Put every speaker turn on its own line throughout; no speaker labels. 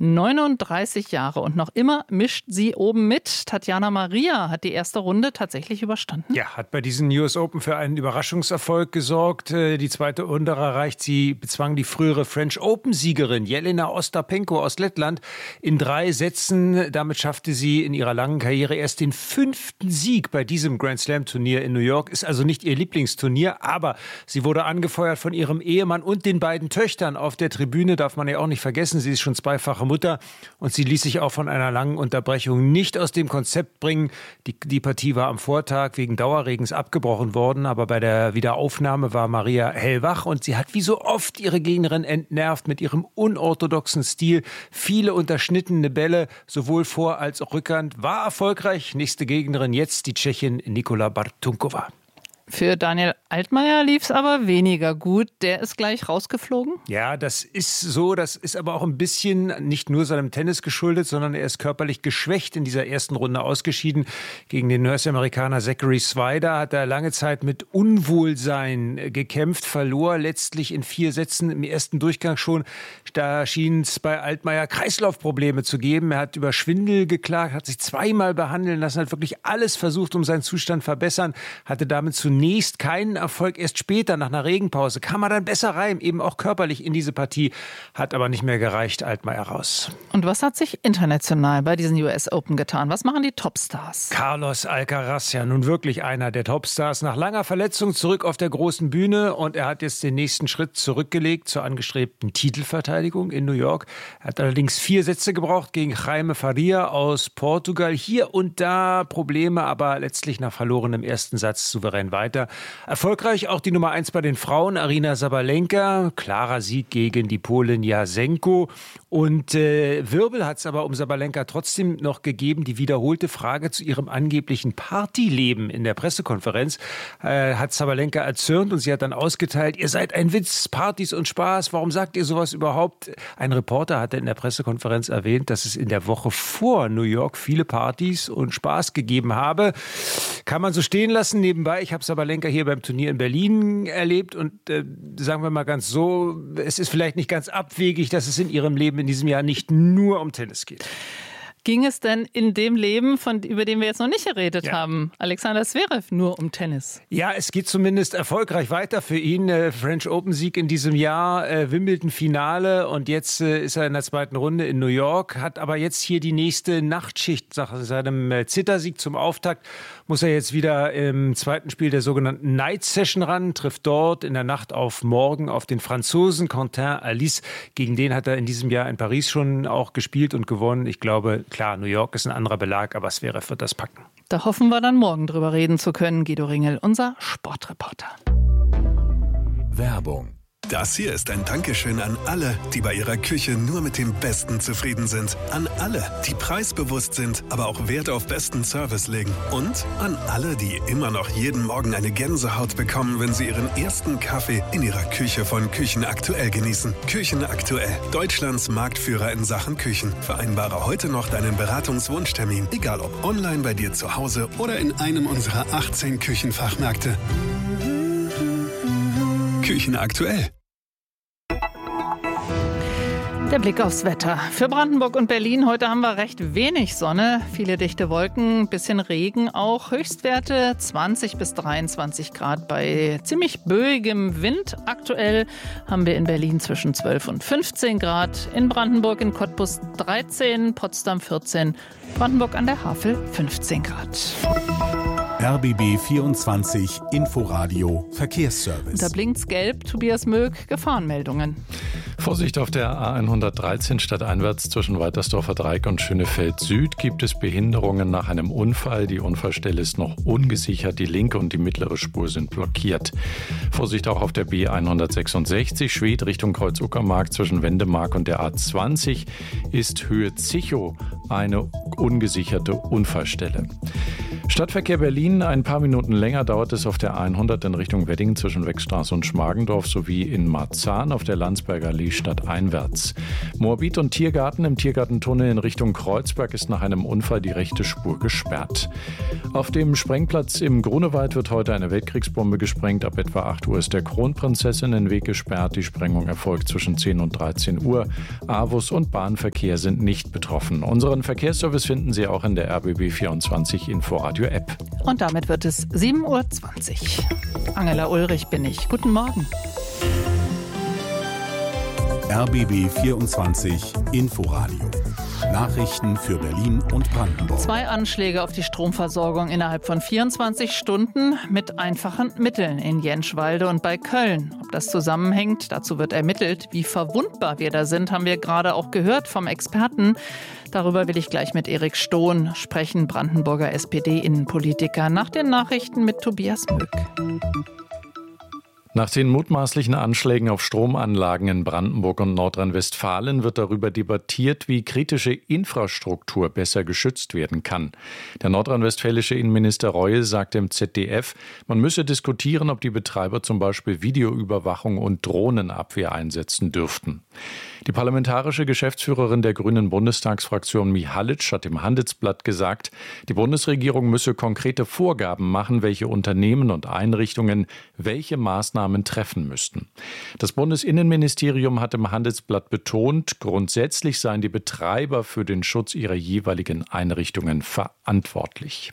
39 Jahre und noch immer mischt sie oben mit. Tatjana Maria hat die erste Runde tatsächlich überstanden.
Ja, hat bei diesen US Open für einen Überraschungserfolg gesorgt. Die zweite Runde erreicht. Sie bezwang die frühere French Open-Siegerin Jelena Ostapenko aus Lettland in 3 Sätzen. Damit schaffte sie in ihrer langen Karriere erst den 5. Sieg bei diesem Grand Slam-Turnier in New York. Ist also nicht ihr Lieblingsturnier, aber sie wurde angefeuert von ihrem Ehemann und den beiden Töchtern auf der Tribüne. Darf man ja auch nicht vergessen, sie ist schon zweifache Mutter und sie ließ sich auch von einer langen Unterbrechung nicht aus dem Konzept bringen. Die Partie war am Vortag wegen Dauerregens abgebrochen worden, aber bei der Wiederaufnahme war Maria hellwach und sie hat wie so oft ihre Gegnerin entnervt mit ihrem unorthodoxen Stil. Viele unterschnittene Bälle, sowohl Vor- als auch Rückhand, war erfolgreich. Nächste Gegnerin jetzt die Tschechin Nikola Bartunkova.
Für Daniel Altmaier lief es aber weniger gut. Der ist gleich rausgeflogen?
Ja, das ist so. Das ist aber auch ein bisschen nicht nur seinem Tennis geschuldet, sondern er ist körperlich geschwächt in dieser ersten Runde ausgeschieden. Gegen den US-Amerikaner Zachary Swider hat er lange Zeit mit Unwohlsein gekämpft, verlor letztlich in 4 Sätzen im ersten Durchgang schon. Da schien es bei Altmaier Kreislaufprobleme zu geben. Er hat über Schwindel geklagt, hat sich zweimal behandeln lassen, hat wirklich alles versucht, um seinen Zustand zu verbessern, hatte damit zunächst keinen Erfolg. Erst später, nach einer Regenpause, kam er dann besser rein, eben auch körperlich in diese Partie. Hat aber nicht mehr gereicht, Altmaier raus.
Und was hat sich international bei diesen US Open getan? Was machen die Topstars?
Carlos Alcaraz, ja nun wirklich einer der Topstars. Nach langer Verletzung zurück auf der großen Bühne und er hat jetzt den nächsten Schritt zurückgelegt zur angestrebten Titelverteidigung in New York. Er hat allerdings 4 Sätze gebraucht gegen Jaime Faria aus Portugal. Hier und da Probleme, aber letztlich nach verlorenem ersten Satz souverän weiter. Erfolgreich auch die Nummer 1 bei den Frauen, Aryna Sabalenka. Klarer Sieg gegen die Polin Jasenko. Und Wirbel hat es aber um Sabalenka trotzdem noch gegeben. Die wiederholte Frage zu ihrem angeblichen Partyleben in der Pressekonferenz hat Sabalenka erzürnt und sie hat dann ausgeteilt, ihr seid ein Witz, Partys und Spaß, warum sagt ihr sowas überhaupt? Ein Reporter hatte in der Pressekonferenz erwähnt, dass es in der Woche vor New York viele Partys und Spaß gegeben habe. Kann man so stehen lassen. Nebenbei, ich habe Sabalenka hier beim Turnier in Berlin erlebt und sagen wir mal ganz so, es ist vielleicht nicht ganz abwegig, dass es in ihrem Leben in diesem Jahr nicht nur um Tennis geht.
Ging es denn in dem Leben, über den wir jetzt noch nicht geredet haben, Alexander Zverev, nur um Tennis?
Ja, es geht zumindest erfolgreich weiter für ihn. French Open Sieg in diesem Jahr, Wimbledon Finale und jetzt ist er in der zweiten Runde in New York, hat aber jetzt hier die nächste Nachtschicht nach seinem Zittersieg zum Auftakt. Muss er jetzt wieder im zweiten Spiel der sogenannten Night Session ran, trifft dort in der Nacht auf morgen auf den Franzosen Quentin Alice. Gegen den hat er in diesem Jahr in Paris schon auch gespielt und gewonnen. Ich glaube, klar, New York ist ein anderer Belag, aber Zverev wird das packen.
Da hoffen wir dann morgen drüber reden zu können. Guido Ringel, unser Sportreporter.
Werbung. Das hier ist ein Dankeschön an alle, die bei ihrer Küche nur mit dem Besten zufrieden sind. An alle, die preisbewusst sind, aber auch Wert auf besten Service legen. Und an alle, die immer noch jeden Morgen eine Gänsehaut bekommen, wenn sie ihren ersten Kaffee in ihrer Küche von Küchenaktuell genießen. Küchenaktuell, Deutschlands Marktführer in Sachen Küchen. Vereinbare heute noch deinen Beratungswunschtermin, egal ob online bei dir zu Hause oder in einem unserer 18 Küchenfachmärkte. Küchenaktuell.
Der Blick aufs Wetter. Für Brandenburg und Berlin heute haben wir recht wenig Sonne, viele dichte Wolken, bisschen Regen auch. Höchstwerte 20 bis 23 Grad bei ziemlich böigem Wind. Aktuell haben wir in Berlin zwischen 12 und 15 Grad, in Brandenburg in Cottbus 13, Potsdam 14, Brandenburg an der Havel 15 Grad.
RBB 24 Inforadio Verkehrsservice.
Da blinkt's gelb, Tobias Möck, Gefahrenmeldungen.
Vorsicht auf der A113 stadteinwärts zwischen Weitersdorfer Dreieck und Schönefeld Süd gibt es Behinderungen nach einem Unfall. Die Unfallstelle ist noch ungesichert. Die linke und die mittlere Spur sind blockiert. Vorsicht auch auf der B166 Schwedt Richtung Kreuz-Uckermark zwischen Wendemark und der A20 ist Höhe Zichow eine ungesicherte Unfallstelle. Stadtverkehr Berlin, ein paar Minuten länger dauert es auf der 100 in Richtung Wedding zwischen Wegstraße und Schmargendorf sowie in Marzahn auf der Landsberger Allee stadteinwärts. Moabit und Tiergarten im Tiergartentunnel in Richtung Kreuzberg ist nach einem Unfall die rechte Spur gesperrt. Auf dem Sprengplatz im Grunewald wird heute eine Weltkriegsbombe gesprengt. Ab etwa 8 Uhr ist der Kronprinzessin den Weg gesperrt. Die Sprengung erfolgt zwischen 10 und 13 Uhr. AWUS und Bahnverkehr sind nicht betroffen. Unseren Verkehrsservice finden Sie auch in der RBB24 Inforadio App.
Und damit wird es 7.20 Uhr. Angela Ulrich bin ich. Guten Morgen.
RBB 24 Inforadio. Nachrichten für Berlin und Brandenburg.
2 Anschläge auf die Stromversorgung innerhalb von 24 Stunden mit einfachen Mitteln in Jentschwalde und bei Köln. Ob das zusammenhängt, dazu wird ermittelt. Wie verwundbar wir da sind, haben wir gerade auch gehört vom Experten. Darüber will ich gleich mit Erik Stohn sprechen, Brandenburger SPD-Innenpolitiker, nach den Nachrichten mit Tobias Mück.
Nach den mutmaßlichen Anschlägen auf Stromanlagen in Brandenburg und Nordrhein-Westfalen wird darüber debattiert, wie kritische Infrastruktur besser geschützt werden kann. Der nordrhein-westfälische Innenminister Reul sagte im ZDF, man müsse diskutieren, ob die Betreiber zum Beispiel Videoüberwachung und Drohnenabwehr einsetzen dürften. Die parlamentarische Geschäftsführerin der Grünen Bundestagsfraktion Mihalic hat im Handelsblatt gesagt, die Bundesregierung müsse konkrete Vorgaben machen, welche Unternehmen und Einrichtungen welche Maßnahmen treffen müssten. Das Bundesinnenministerium hat im Handelsblatt betont, grundsätzlich seien die Betreiber für den Schutz ihrer jeweiligen Einrichtungen verantwortlich.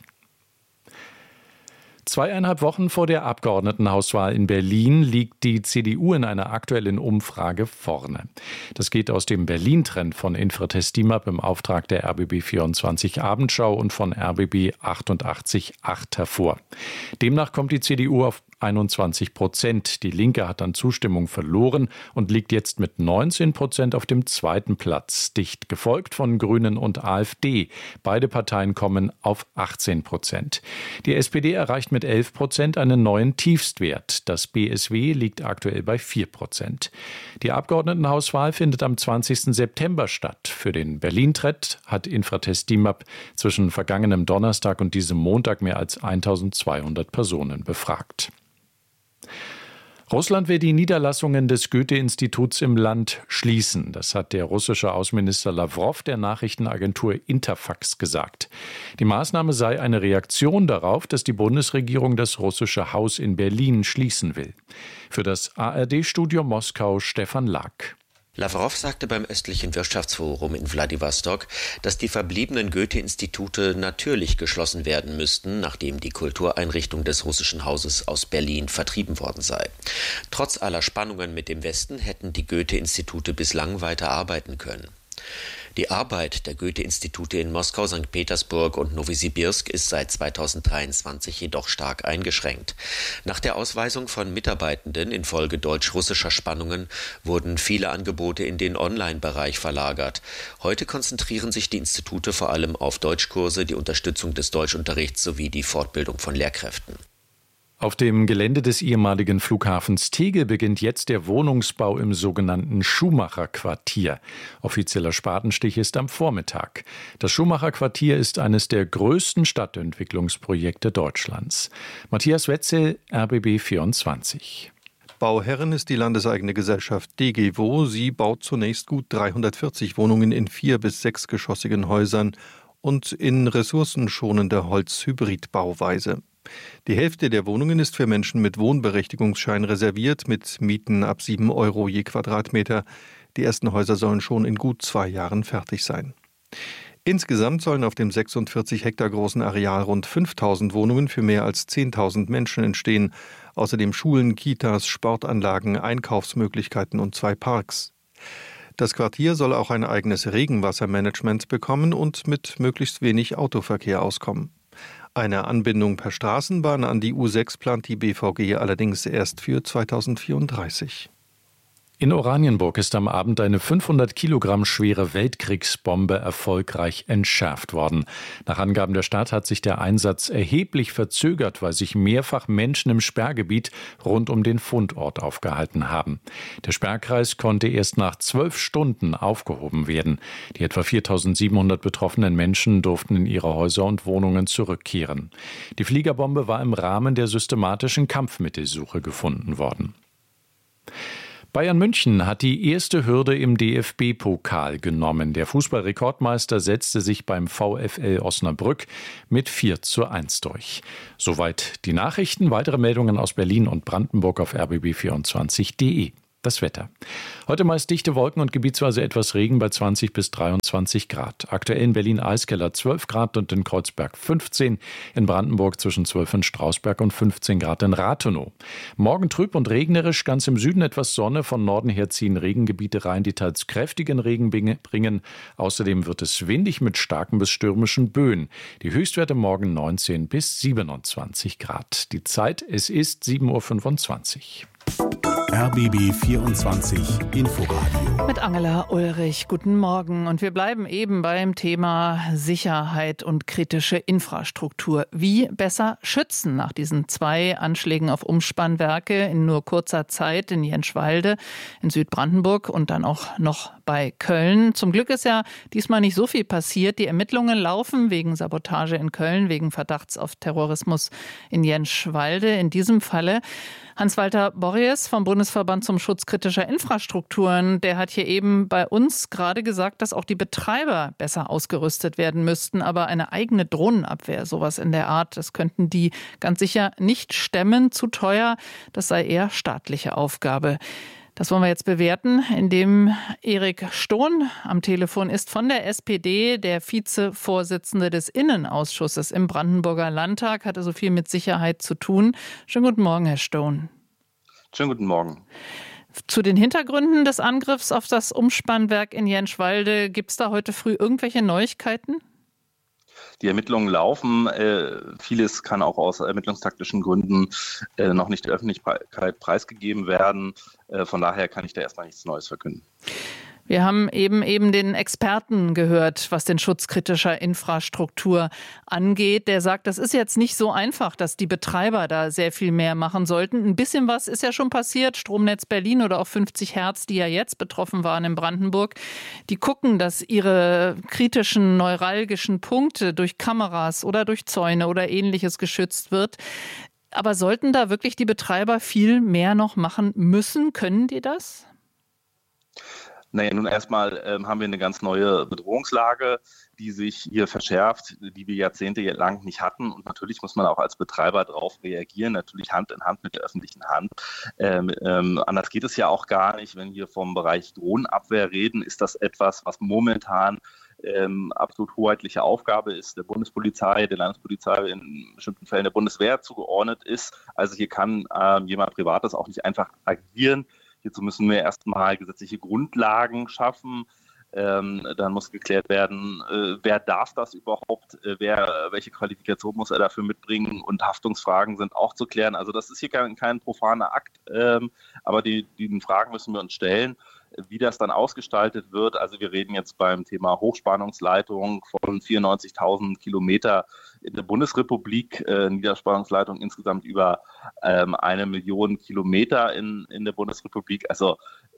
2,5 Wochen vor der Abgeordnetenhauswahl in Berlin liegt die CDU in einer aktuellen Umfrage vorne. Das geht aus dem Berlin-Trend von Infratest DIMAP im Auftrag der RBB24 Abendschau und von RBB 88.8 hervor. Demnach kommt die CDU auf 21%. Die Linke hat an Zustimmung verloren und liegt jetzt mit 19% auf dem zweiten Platz, dicht gefolgt von Grünen und AfD. Beide Parteien kommen auf 18%. Die SPD erreicht mit 11% einen neuen Tiefstwert. Das BSW liegt aktuell bei 4%. Die Abgeordnetenhauswahl findet am 20. September statt. Für den Berlin-Trend hat Infratest DIMAP zwischen vergangenem Donnerstag und diesem Montag mehr als 1200 Personen befragt. Russland will die Niederlassungen des Goethe-Instituts im Land schließen. Das hat der russische Außenminister Lawrow der Nachrichtenagentur Interfax gesagt. Die Maßnahme sei eine Reaktion darauf, dass die Bundesregierung das russische Haus in Berlin schließen will. Für das ARD-Studio Moskau Stefan Lack.
Lawrow sagte beim östlichen Wirtschaftsforum in Wladiwostok, dass die verbliebenen Goethe-Institute natürlich geschlossen werden müssten, nachdem die Kultureinrichtung des russischen Hauses aus Berlin vertrieben worden sei. Trotz aller Spannungen mit dem Westen hätten die Goethe-Institute bislang weiter arbeiten können. Die Arbeit der Goethe-Institute in Moskau, St. Petersburg und Nowosibirsk ist seit 2023 jedoch stark eingeschränkt. Nach der Ausweisung von Mitarbeitenden infolge deutsch-russischer Spannungen wurden viele Angebote in den Online-Bereich verlagert. Heute konzentrieren sich die Institute vor allem auf Deutschkurse, die Unterstützung des Deutschunterrichts sowie die Fortbildung von Lehrkräften.
Auf dem Gelände des ehemaligen Flughafens Tegel beginnt jetzt der Wohnungsbau im sogenannten Schumacher-Quartier. Offizieller Spatenstich ist am Vormittag. Das Schumacher-Quartier ist eines der größten Stadtentwicklungsprojekte Deutschlands. Matthias Wetzel, RBB 24.
Bauherrin ist die landeseigene Gesellschaft DGWO. Sie baut zunächst gut 340 Wohnungen in 4- bis 6-geschossigen Häusern und in ressourcenschonender Holzhybridbauweise. Die Hälfte der Wohnungen ist für Menschen mit Wohnberechtigungsschein reserviert, mit Mieten ab 7 € je Quadratmeter. Die ersten Häuser sollen schon in gut 2 Jahren fertig sein. Insgesamt sollen auf dem 46 Hektar großen Areal rund 5.000 Wohnungen für mehr als 10.000 Menschen entstehen. Außerdem Schulen, Kitas, Sportanlagen, Einkaufsmöglichkeiten und 2 Parks. Das Quartier soll auch ein eigenes Regenwassermanagement bekommen und mit möglichst wenig Autoverkehr auskommen. Eine Anbindung per Straßenbahn an die U6 plant die BVG allerdings erst für 2034.
In Oranienburg ist am Abend eine 500 Kilogramm schwere Weltkriegsbombe erfolgreich entschärft worden. Nach Angaben der Stadt hat sich der Einsatz erheblich verzögert, weil sich mehrfach Menschen im Sperrgebiet rund um den Fundort aufgehalten haben. Der Sperrkreis konnte erst nach 12 Stunden aufgehoben werden. Die etwa 4.700 betroffenen Menschen durften in ihre Häuser und Wohnungen zurückkehren. Die Fliegerbombe war im Rahmen der systematischen Kampfmittelsuche gefunden worden. Bayern München hat die erste Hürde im DFB-Pokal genommen. Der Fußballrekordmeister setzte sich beim VfL Osnabrück mit 4:1 durch. Soweit die Nachrichten. Weitere Meldungen aus Berlin und Brandenburg auf rbb24.de. Das Wetter. Heute meist dichte Wolken und gebietsweise etwas Regen bei 20 bis 23 Grad. Aktuell in Berlin-Eiskeller 12 Grad und in Kreuzberg 15. In Brandenburg zwischen 12 in Strausberg und 15 Grad in Rathenow. Morgen trüb und regnerisch, ganz im Süden etwas Sonne. Von Norden her ziehen Regengebiete rein, die teils kräftigen Regen bringen. Außerdem wird es windig mit starken bis stürmischen Böen. Die Höchstwerte morgen 19 bis 27 Grad. Die Zeit, es ist 7:25 Uhr.
RBB 24 Inforadio.
Mit Angela Ulrich. Guten Morgen. Und wir bleiben eben beim Thema Sicherheit und kritische Infrastruktur. Wie besser schützen nach diesen 2 Anschlägen auf Umspannwerke in nur kurzer Zeit in Jenschwalde, in Südbrandenburg und dann auch noch bei Köln. Zum Glück ist ja diesmal nicht so viel passiert. Die Ermittlungen laufen wegen Sabotage in Köln, wegen Verdachts auf Terrorismus in Jenschwalde. In diesem Falle Hans-Walter Borries vom Bundesverband zum Schutz kritischer Infrastrukturen, der hat hier eben bei uns gerade gesagt, dass auch die Betreiber besser ausgerüstet werden müssten. Aber eine eigene Drohnenabwehr, sowas in der Art, das könnten die ganz sicher nicht stemmen, zu teuer. Das sei eher staatliche Aufgabe. Das wollen wir jetzt bewerten, indem Erik Stohn am Telefon ist von der SPD, der Vizevorsitzende des Innenausschusses im Brandenburger Landtag, hat also viel mit Sicherheit zu tun. Schönen guten Morgen, Herr Stohn.
Schönen guten Morgen.
Zu den Hintergründen des Angriffs auf das Umspannwerk in Jenschwalde, gibt es da heute früh irgendwelche Neuigkeiten?
Die Ermittlungen laufen. Vieles kann auch aus ermittlungstaktischen Gründen noch nicht der Öffentlichkeit preisgegeben werden. Von daher kann ich da erstmal nichts Neues verkünden.
Wir haben eben den Experten gehört, was den Schutz kritischer Infrastruktur angeht. Der sagt, das ist jetzt nicht so einfach, dass die Betreiber da sehr viel mehr machen sollten. Ein bisschen was ist ja schon passiert. Stromnetz Berlin oder auch 50 Hertz, die ja jetzt betroffen waren in Brandenburg, die gucken, dass ihre kritischen, neuralgischen Punkte durch Kameras oder durch Zäune oder Ähnliches geschützt wird. Aber sollten da wirklich die Betreiber viel mehr noch machen müssen? Können die das?
Naja, nun erstmal haben wir eine ganz neue Bedrohungslage, die sich hier verschärft, die wir jahrzehntelang nicht hatten. Und natürlich muss man auch als Betreiber darauf reagieren, natürlich Hand in Hand mit der öffentlichen Hand. Anders geht es ja auch gar nicht. Wenn wir vom Bereich Drohnenabwehr reden, ist das etwas, was momentan absolut hoheitliche Aufgabe ist, der Bundespolizei, der Landespolizei, in bestimmten Fällen der Bundeswehr zugeordnet ist. Also hier kann jemand Privates auch nicht einfach agieren. Hierzu müssen wir erstmal gesetzliche Grundlagen schaffen. Dann muss geklärt werden, wer darf das überhaupt, welche Qualifikation muss er dafür mitbringen, und Haftungsfragen sind auch zu klären. Also das ist hier kein profaner Akt, aber die Fragen müssen wir uns stellen, wie das dann ausgestaltet wird. Also wir reden jetzt beim Thema Hochspannungsleitung von 94.000 Kilometer in der Bundesrepublik, Niederspannungsleitung insgesamt über 1 Million Kilometer in der Bundesrepublik. Also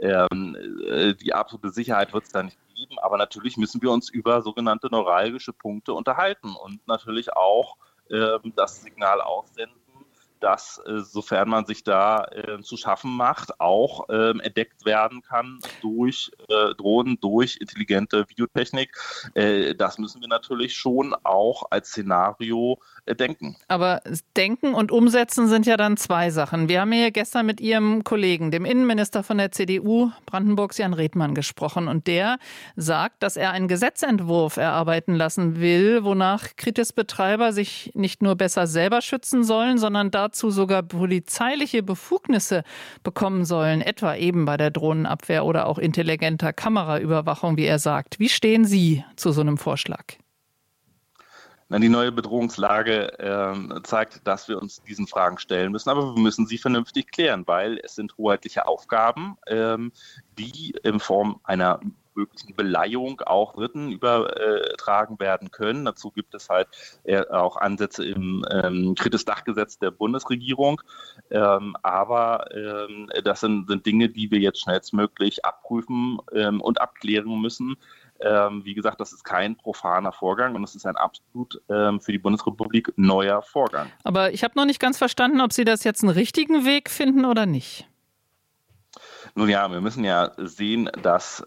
die absolute Sicherheit wird es da nicht geben, aber natürlich müssen wir uns über sogenannte neuralgische Punkte unterhalten und natürlich auch das Signal aussenden, dass, sofern man sich da zu schaffen macht, auch entdeckt werden kann durch Drohnen, durch intelligente Videotechnik. Das müssen wir natürlich schon auch als Szenario denken.
Aber denken und umsetzen sind ja dann 2 Sachen. Wir haben hier gestern mit Ihrem Kollegen, dem Innenminister von der CDU Brandenburgs, Jan Redmann, gesprochen. Und der sagt, dass er einen Gesetzentwurf erarbeiten lassen will, wonach Kritisbetreiber sich nicht nur besser selber schützen sollen, sondern dazu sogar polizeiliche Befugnisse bekommen sollen, etwa eben bei der Drohnenabwehr oder auch intelligenter Kameraüberwachung, wie er sagt. Wie stehen Sie zu so einem Vorschlag?
Die neue Bedrohungslage zeigt, dass wir uns diesen Fragen stellen müssen, aber wir müssen sie vernünftig klären, weil es sind hoheitliche Aufgaben, die in Form einer möglichen Beleihung auch Dritten übertragen werden können. Dazu gibt es halt auch Ansätze im Kritis-Dach-Gesetz der Bundesregierung. Aber das sind Dinge, die wir jetzt schnellstmöglich abprüfen und abklären müssen. Wie gesagt, das ist kein profaner Vorgang und es ist ein absolut für die Bundesrepublik neuer Vorgang.
Aber ich habe noch nicht ganz verstanden, ob Sie das jetzt einen richtigen Weg finden oder nicht.
Nun ja, wir müssen ja sehen, dass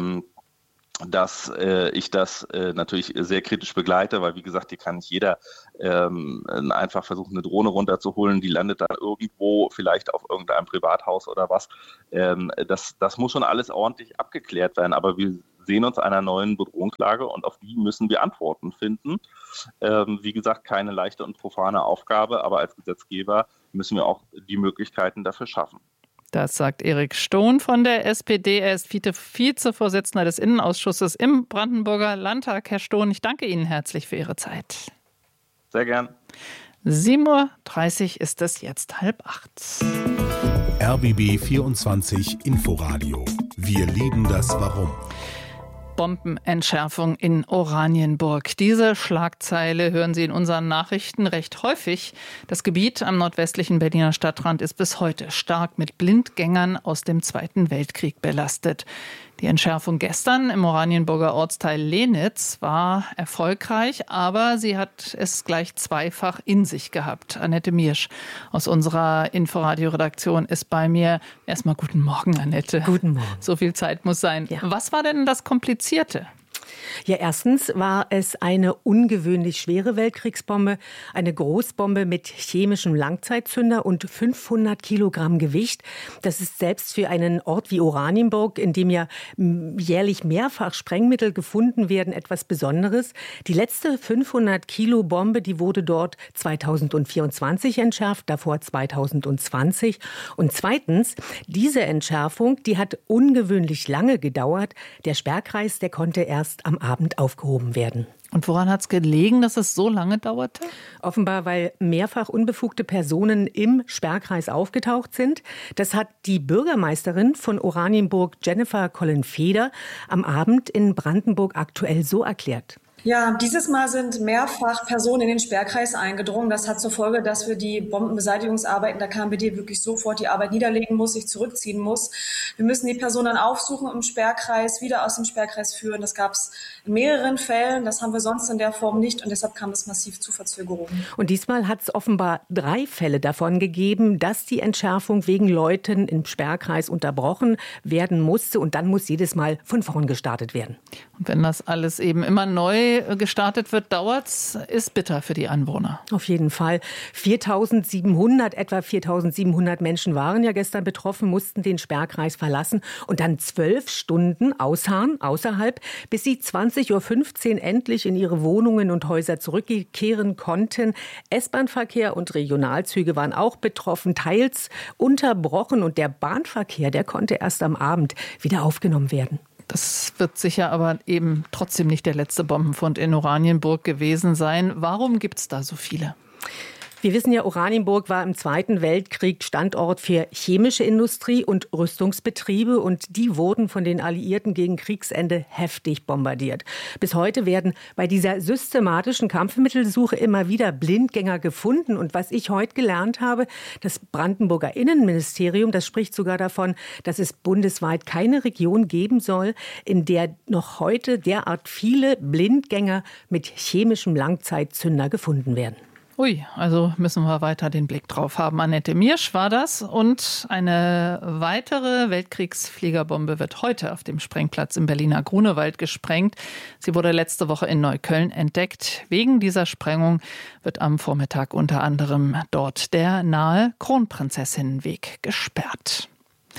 ich das natürlich sehr kritisch begleite, weil wie gesagt, hier kann nicht jeder einfach versuchen, eine Drohne runterzuholen, die landet dann irgendwo, vielleicht auf irgendeinem Privathaus oder was. Das muss schon alles ordentlich abgeklärt werden, aber wir sehen uns einer neuen Bedrohungslage und auf die müssen wir Antworten finden. Wie gesagt, keine leichte und profane Aufgabe, aber als Gesetzgeber müssen wir auch die Möglichkeiten dafür schaffen.
Das sagt Erik Stohn von der SPD. Er ist Vizevorsitzender des Innenausschusses im Brandenburger Landtag. Herr Stohn, ich danke Ihnen herzlich für Ihre Zeit.
Sehr gern.
7.30 Uhr ist es jetzt 7:30.
RBB 24 Inforadio. Wir lieben das Warum.
Bombenentschärfung in Oranienburg. Diese Schlagzeile hören Sie in unseren Nachrichten recht häufig. Das Gebiet am nordwestlichen Berliner Stadtrand ist bis heute stark mit Blindgängern aus dem Zweiten Weltkrieg belastet. Die Entschärfung gestern im Oranienburger Ortsteil Lenitz war erfolgreich, aber sie hat es gleich zweifach in sich gehabt. Annette Miersch aus unserer Inforadio-Redaktion ist bei mir. Erstmal guten Morgen, Annette.
Guten Morgen.
So viel Zeit muss sein. Ja. Was war denn das Komplizierte?
Ja, erstens war es eine ungewöhnlich schwere Weltkriegsbombe, eine Großbombe mit chemischem Langzeitzünder und 500 Kilogramm Gewicht. Das ist selbst für einen Ort wie Oranienburg, in dem ja jährlich mehrfach Sprengmittel gefunden werden, etwas Besonderes. Die letzte 500 Kilo Bombe, die wurde dort 2024 entschärft, davor 2020. Und zweitens, diese Entschärfung, die hat ungewöhnlich lange gedauert. Der Sperrkreis, der konnte erst am Abend aufgehoben werden.
Und woran hat es gelegen, dass es so lange dauerte?
Offenbar, weil mehrfach unbefugte Personen im Sperrkreis aufgetaucht sind. Das hat die Bürgermeisterin von Oranienburg, Jennifer Collen-Feder, am Abend in Brandenburg aktuell so erklärt.
Ja, dieses Mal sind mehrfach Personen in den Sperrkreis eingedrungen. Das hat zur Folge, dass wir die Bombenbeseitigungsarbeiten der KMBD wirklich sofort die Arbeit niederlegen muss, sich zurückziehen muss. Wir müssen die Personen dann aufsuchen im Sperrkreis, wieder aus dem Sperrkreis führen. Das gab es in mehreren Fällen. Das haben wir sonst in der Form nicht und deshalb kam es massiv zu Verzögerungen.
Und diesmal hat es offenbar 3 Fälle davon gegeben, dass die Entschärfung wegen Läuten im Sperrkreis unterbrochen werden musste und dann muss jedes Mal von vorn gestartet werden.
Und wenn das alles eben immer neu gestartet wird, dauert's, ist bitter für die Anwohner.
Auf jeden Fall. Etwa 4.700 Menschen waren ja gestern betroffen, mussten den Sperrkreis verlassen und dann 12 Stunden ausharren, außerhalb, bis sie 20.15 Uhr endlich in ihre Wohnungen und Häuser zurückkehren konnten. S-Bahn-Verkehr und Regionalzüge waren auch betroffen, teils unterbrochen und der Bahnverkehr, der konnte erst am Abend wieder aufgenommen werden.
Das wird sicher aber eben trotzdem nicht der letzte Bombenfund in Oranienburg gewesen sein. Warum gibt es da so viele?
Wir wissen ja, Oranienburg war im Zweiten Weltkrieg Standort für chemische Industrie und Rüstungsbetriebe und die wurden von den Alliierten gegen Kriegsende heftig bombardiert. Bis heute werden bei dieser systematischen Kampfmittelsuche immer wieder Blindgänger gefunden und was ich heute gelernt habe, das Brandenburger Innenministerium, das spricht sogar davon, dass es bundesweit keine Region geben soll, in der noch heute derart viele Blindgänger mit chemischem Langzeitzünder gefunden werden.
Ui, also müssen wir weiter den Blick drauf haben. Annette Miersch war das. Und eine weitere Weltkriegsfliegerbombe wird heute auf dem Sprengplatz im Berliner Grunewald gesprengt. Sie wurde letzte Woche in Neukölln entdeckt. Wegen dieser Sprengung wird am Vormittag unter anderem dort der nahe Kronprinzessinnenweg gesperrt.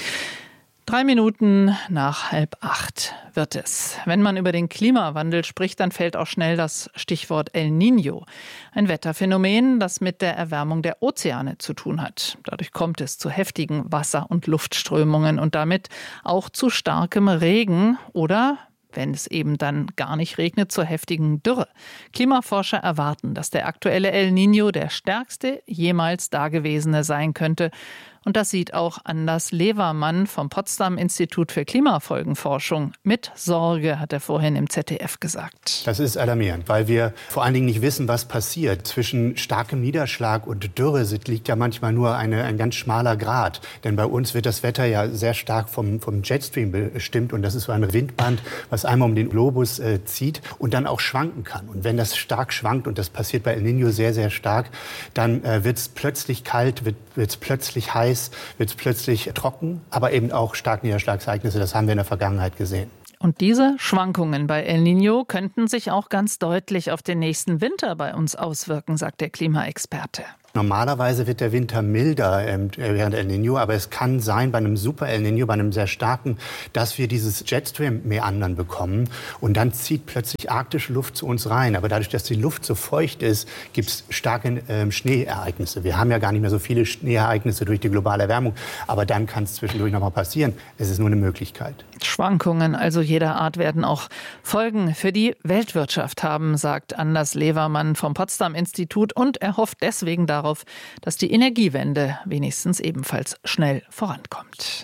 3 Minuten nach 7:30 wird es. Wenn man über den Klimawandel spricht, dann fällt auch schnell das Stichwort El Niño. Ein Wetterphänomen, das mit der Erwärmung der Ozeane zu tun hat. Dadurch kommt es zu heftigen Wasser- und Luftströmungen und damit auch zu starkem Regen oder wenn es eben dann gar nicht regnet, zur heftigen Dürre. Klimaforscher erwarten, dass der aktuelle El Niño der stärkste jemals dagewesene sein könnte. Und das sieht auch Anders Levermann vom Potsdam-Institut für Klimafolgenforschung mit Sorge, hat er vorhin im ZDF gesagt.
Das ist alarmierend, weil wir vor allen Dingen nicht wissen, was passiert. Zwischen starkem Niederschlag und Dürre liegt ja manchmal nur ein ganz schmaler Grat. Denn bei uns wird das Wetter ja sehr stark vom Jetstream bestimmt. Und das ist so ein Windband, was einmal um den Globus zieht und dann auch schwanken kann. Und wenn das stark schwankt, und das passiert bei El Niño sehr, sehr stark, dann wird es plötzlich kalt, wird es plötzlich heiß, wird es plötzlich trocken, aber eben auch Starkniederschlagsereignisse. Das haben wir in der Vergangenheit gesehen.
Und diese Schwankungen bei El Niño könnten sich auch ganz deutlich auf den nächsten Winter bei uns auswirken, sagt der Klimaexperte.
Normalerweise wird der Winter milder während El Niño, aber es kann sein bei einem Super El Niño, bei einem sehr starken, dass wir dieses Jetstream-Meandern bekommen und dann zieht plötzlich arktische Luft zu uns rein. Aber dadurch, dass die Luft so feucht ist, gibt es starke Schneeereignisse. Wir haben ja gar nicht mehr so viele Schneeereignisse durch die globale Erwärmung, aber dann kann es zwischendurch noch mal passieren. Es ist nur eine Möglichkeit.
Schwankungen also jeder Art werden auch Folgen für die Weltwirtschaft haben, sagt Anders Levermann vom Potsdam-Institut, und er hofft deswegen darauf, dass die Energiewende wenigstens ebenfalls schnell vorankommt.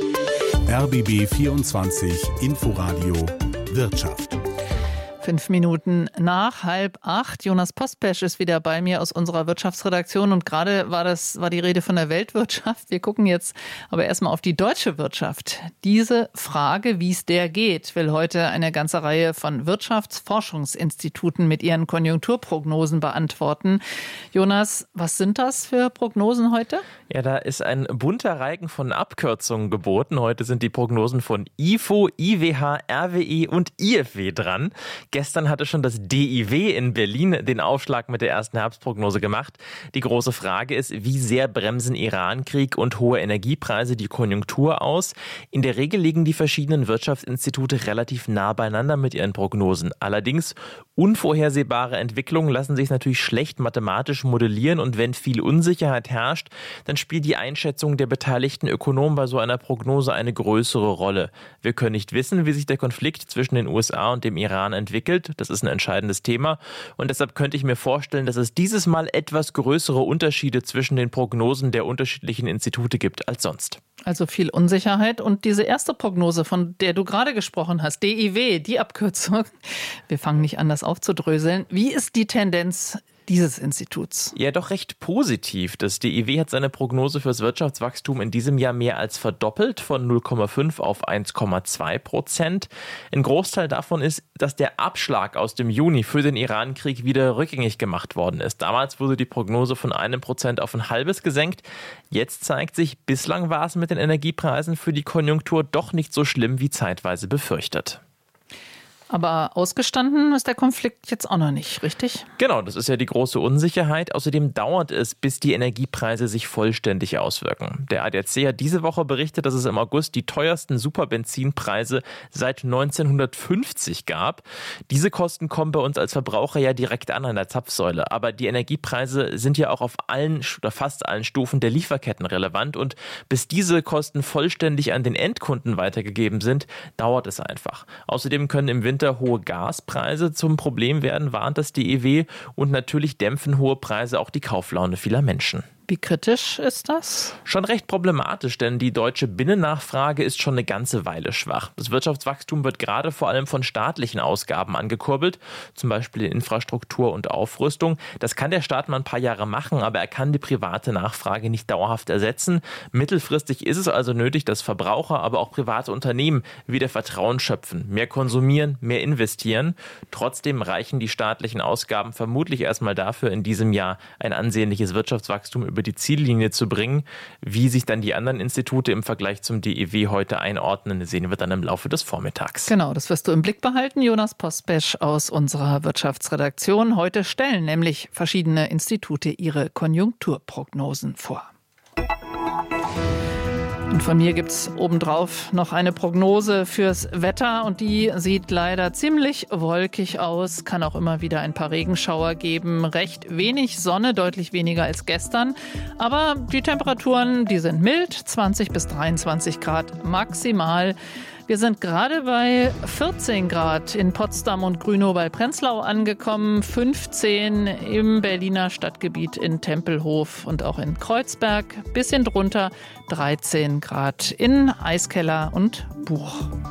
RBB 24 Inforadio Wirtschaft.
5 Minuten nach 7:30. Jonas Postpesch ist wieder bei mir aus unserer Wirtschaftsredaktion. Und gerade war die Rede von der Weltwirtschaft. Wir gucken jetzt aber erstmal auf die deutsche Wirtschaft. Diese Frage, wie es der geht, will heute eine ganze Reihe von Wirtschaftsforschungsinstituten mit ihren Konjunkturprognosen beantworten. Jonas, was sind das für Prognosen heute?
Ja, da ist ein bunter Reigen von Abkürzungen geboten. Heute sind die Prognosen von IFO, IWH, RWE und IFW dran. Gestern hatte schon das DIW in Berlin den Aufschlag mit der ersten Herbstprognose gemacht. Die große Frage ist, wie sehr bremsen Irankrieg und hohe Energiepreise die Konjunktur aus? In der Regel liegen die verschiedenen Wirtschaftsinstitute relativ nah beieinander mit ihren Prognosen. Allerdings, unvorhersehbare Entwicklungen lassen sich natürlich schlecht mathematisch modellieren, und wenn viel Unsicherheit herrscht, dann spielt die Einschätzung der beteiligten Ökonomen bei so einer Prognose eine größere Rolle. Wir können nicht wissen, wie sich der Konflikt zwischen den USA und dem Iran entwickelt. Das ist ein entscheidendes Thema, und deshalb könnte ich mir vorstellen, dass es dieses Mal etwas größere Unterschiede zwischen den Prognosen der unterschiedlichen Institute gibt als sonst.
Also viel Unsicherheit. Und diese erste Prognose, von der du gerade gesprochen hast, DIW, die Abkürzung, wir fangen nicht an, das aufzudröseln. Wie ist die Tendenz dieses Instituts?
Ja, doch recht positiv. Das DIW hat seine Prognose fürs Wirtschaftswachstum in diesem Jahr mehr als verdoppelt, von 0,5 auf 1,2%. Ein Großteil davon ist, dass der Abschlag aus dem Juni für den Irankrieg wieder rückgängig gemacht worden ist. Damals wurde die Prognose von 1% auf 0,5 gesenkt. Jetzt zeigt sich, bislang war es mit den Energiepreisen für die Konjunktur doch nicht so schlimm wie zeitweise befürchtet.
Aber ausgestanden ist der Konflikt jetzt auch noch nicht, richtig?
Genau, das ist ja die große Unsicherheit. Außerdem dauert es, bis die Energiepreise sich vollständig auswirken. Der ADAC hat diese Woche berichtet, dass es im August die teuersten Superbenzinpreise seit 1950 gab. Diese Kosten kommen bei uns als Verbraucher ja direkt an der Zapfsäule. Aber die Energiepreise sind ja auch auf allen oder fast allen Stufen der Lieferketten relevant. Und bis diese Kosten vollständig an den Endkunden weitergegeben sind, dauert es einfach. Außerdem können im Winter hohe Gaspreise zum Problem werden, warnt das DIW, und natürlich dämpfen hohe Preise auch die Kauflaune vieler Menschen.
Wie kritisch ist das?
Schon recht problematisch, denn die deutsche Binnennachfrage ist schon eine ganze Weile schwach. Das Wirtschaftswachstum wird gerade vor allem von staatlichen Ausgaben angekurbelt, zum Beispiel in Infrastruktur und Aufrüstung. Das kann der Staat mal ein paar Jahre machen, aber er kann die private Nachfrage nicht dauerhaft ersetzen. Mittelfristig ist es also nötig, dass Verbraucher, aber auch private Unternehmen wieder Vertrauen schöpfen, mehr konsumieren, mehr investieren. Trotzdem reichen die staatlichen Ausgaben vermutlich erstmal dafür, in diesem Jahr ein ansehnliches Wirtschaftswachstum über die Ziellinie zu bringen. Wie sich dann die anderen Institute im Vergleich zum DIW heute einordnen, sehen wir dann im Laufe des Vormittags.
Genau, das wirst du im Blick behalten. Jonas Postpesch aus unserer Wirtschaftsredaktion. Heute stellen nämlich verschiedene Institute ihre Konjunkturprognosen vor. Und von mir gibt es obendrauf noch eine Prognose fürs Wetter, und die sieht leider ziemlich wolkig aus. Kann auch immer wieder ein paar Regenschauer geben. Recht wenig Sonne, deutlich weniger als gestern. Aber die Temperaturen, die sind mild, 20 bis 23 Grad maximal. Wir sind gerade bei 14 Grad in Potsdam und Grünow bei Prenzlau angekommen, 15 im Berliner Stadtgebiet in Tempelhof und auch in Kreuzberg, bisschen drunter 13 Grad in Eiskeller und Buch.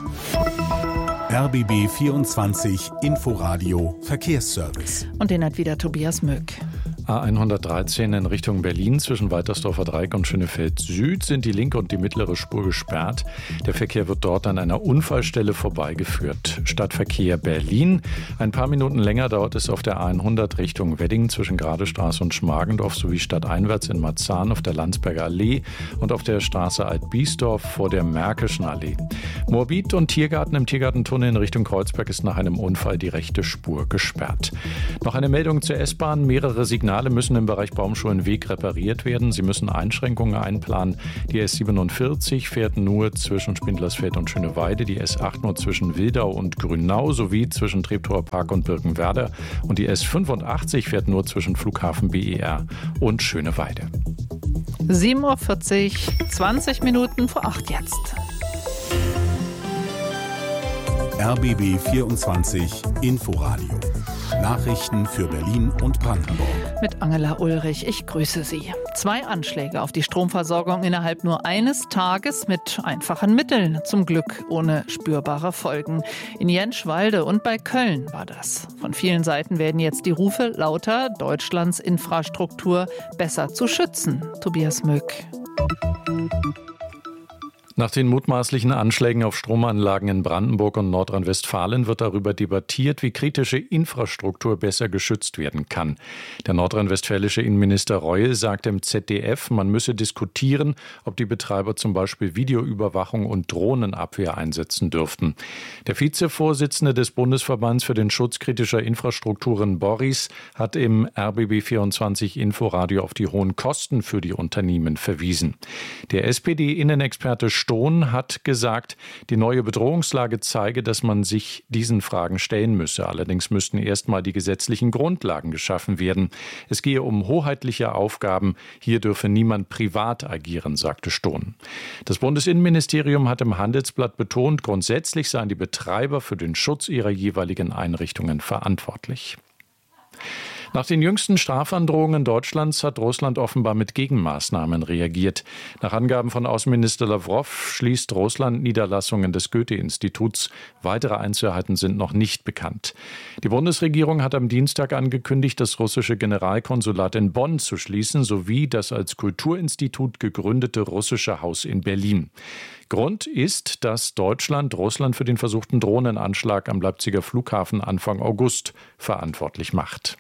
RBB 24 Inforadio Verkehrsservice.
Und den hat wieder Tobias Möck.
A113 in Richtung Berlin zwischen Waltersdorfer Dreieck und Schönefeld Süd sind die linke und die mittlere Spur gesperrt. Der Verkehr wird dort an einer Unfallstelle vorbeigeführt. Stadtverkehr Berlin. Ein paar Minuten länger dauert es auf der A100 Richtung Wedding zwischen Gradestraße und Schmargendorf sowie stadteinwärts in Marzahn auf der Landsberger Allee und auf der Straße Alt-Biesdorf vor der Märkischen Allee. Moabit und Tiergarten im Tiergartentunnel in Richtung Kreuzberg ist nach einem Unfall die rechte Spur gesperrt. Noch eine Meldung zur S-Bahn. Mehrere Signale müssen im Bereich Baumschulenweg repariert werden. Sie müssen Einschränkungen einplanen. Die S47 fährt nur zwischen Spindlersfeld und Schöneweide, die S8 nur zwischen Wildau und Grünau sowie zwischen Treptower Park und Birkenwerder und die S85 fährt nur zwischen Flughafen BER und Schöneweide.
7:40 Uhr, 20 Minuten vor 8 jetzt.
RBB 24 Inforadio. Nachrichten für Berlin und Brandenburg.
Mit Angela Ulrich, ich grüße Sie. 2 Anschläge auf die Stromversorgung innerhalb nur eines Tages mit einfachen Mitteln. Zum Glück ohne spürbare Folgen. In Jentschwalde und bei Köln war das. Von vielen Seiten werden jetzt die Rufe lauter, Deutschlands Infrastruktur besser zu schützen. Tobias Möck.
Nach den mutmaßlichen Anschlägen auf Stromanlagen in Brandenburg und Nordrhein-Westfalen wird darüber debattiert, wie kritische Infrastruktur besser geschützt werden kann. Der nordrhein-westfälische Innenminister Reul sagte im ZDF, man müsse diskutieren, ob die Betreiber zum Beispiel Videoüberwachung und Drohnenabwehr einsetzen dürften. Der Vizevorsitzende des Bundesverbands für den Schutz kritischer Infrastrukturen, Boris, hat im RBB 24 Inforadio auf die hohen Kosten für die Unternehmen verwiesen. Der SPD-Innenexperte Stohn hat gesagt, die neue Bedrohungslage zeige, dass man sich diesen Fragen stellen müsse. Allerdings müssten erstmal die gesetzlichen Grundlagen geschaffen werden. Es gehe um hoheitliche Aufgaben. Hier dürfe niemand privat agieren, sagte Stohn. Das Bundesinnenministerium hat im Handelsblatt betont, grundsätzlich seien die Betreiber für den Schutz ihrer jeweiligen Einrichtungen verantwortlich. Nach den jüngsten Strafandrohungen Deutschlands hat Russland offenbar mit Gegenmaßnahmen reagiert. Nach Angaben von Außenminister Lawrow schließt Russland Niederlassungen des Goethe-Instituts. Weitere Einzelheiten sind noch nicht bekannt. Die Bundesregierung hat am Dienstag angekündigt, das russische Generalkonsulat in Bonn zu schließen, sowie das als Kulturinstitut gegründete russische Haus in Berlin. Grund ist, dass Deutschland Russland für den versuchten Drohnenanschlag am Leipziger Flughafen Anfang August verantwortlich macht.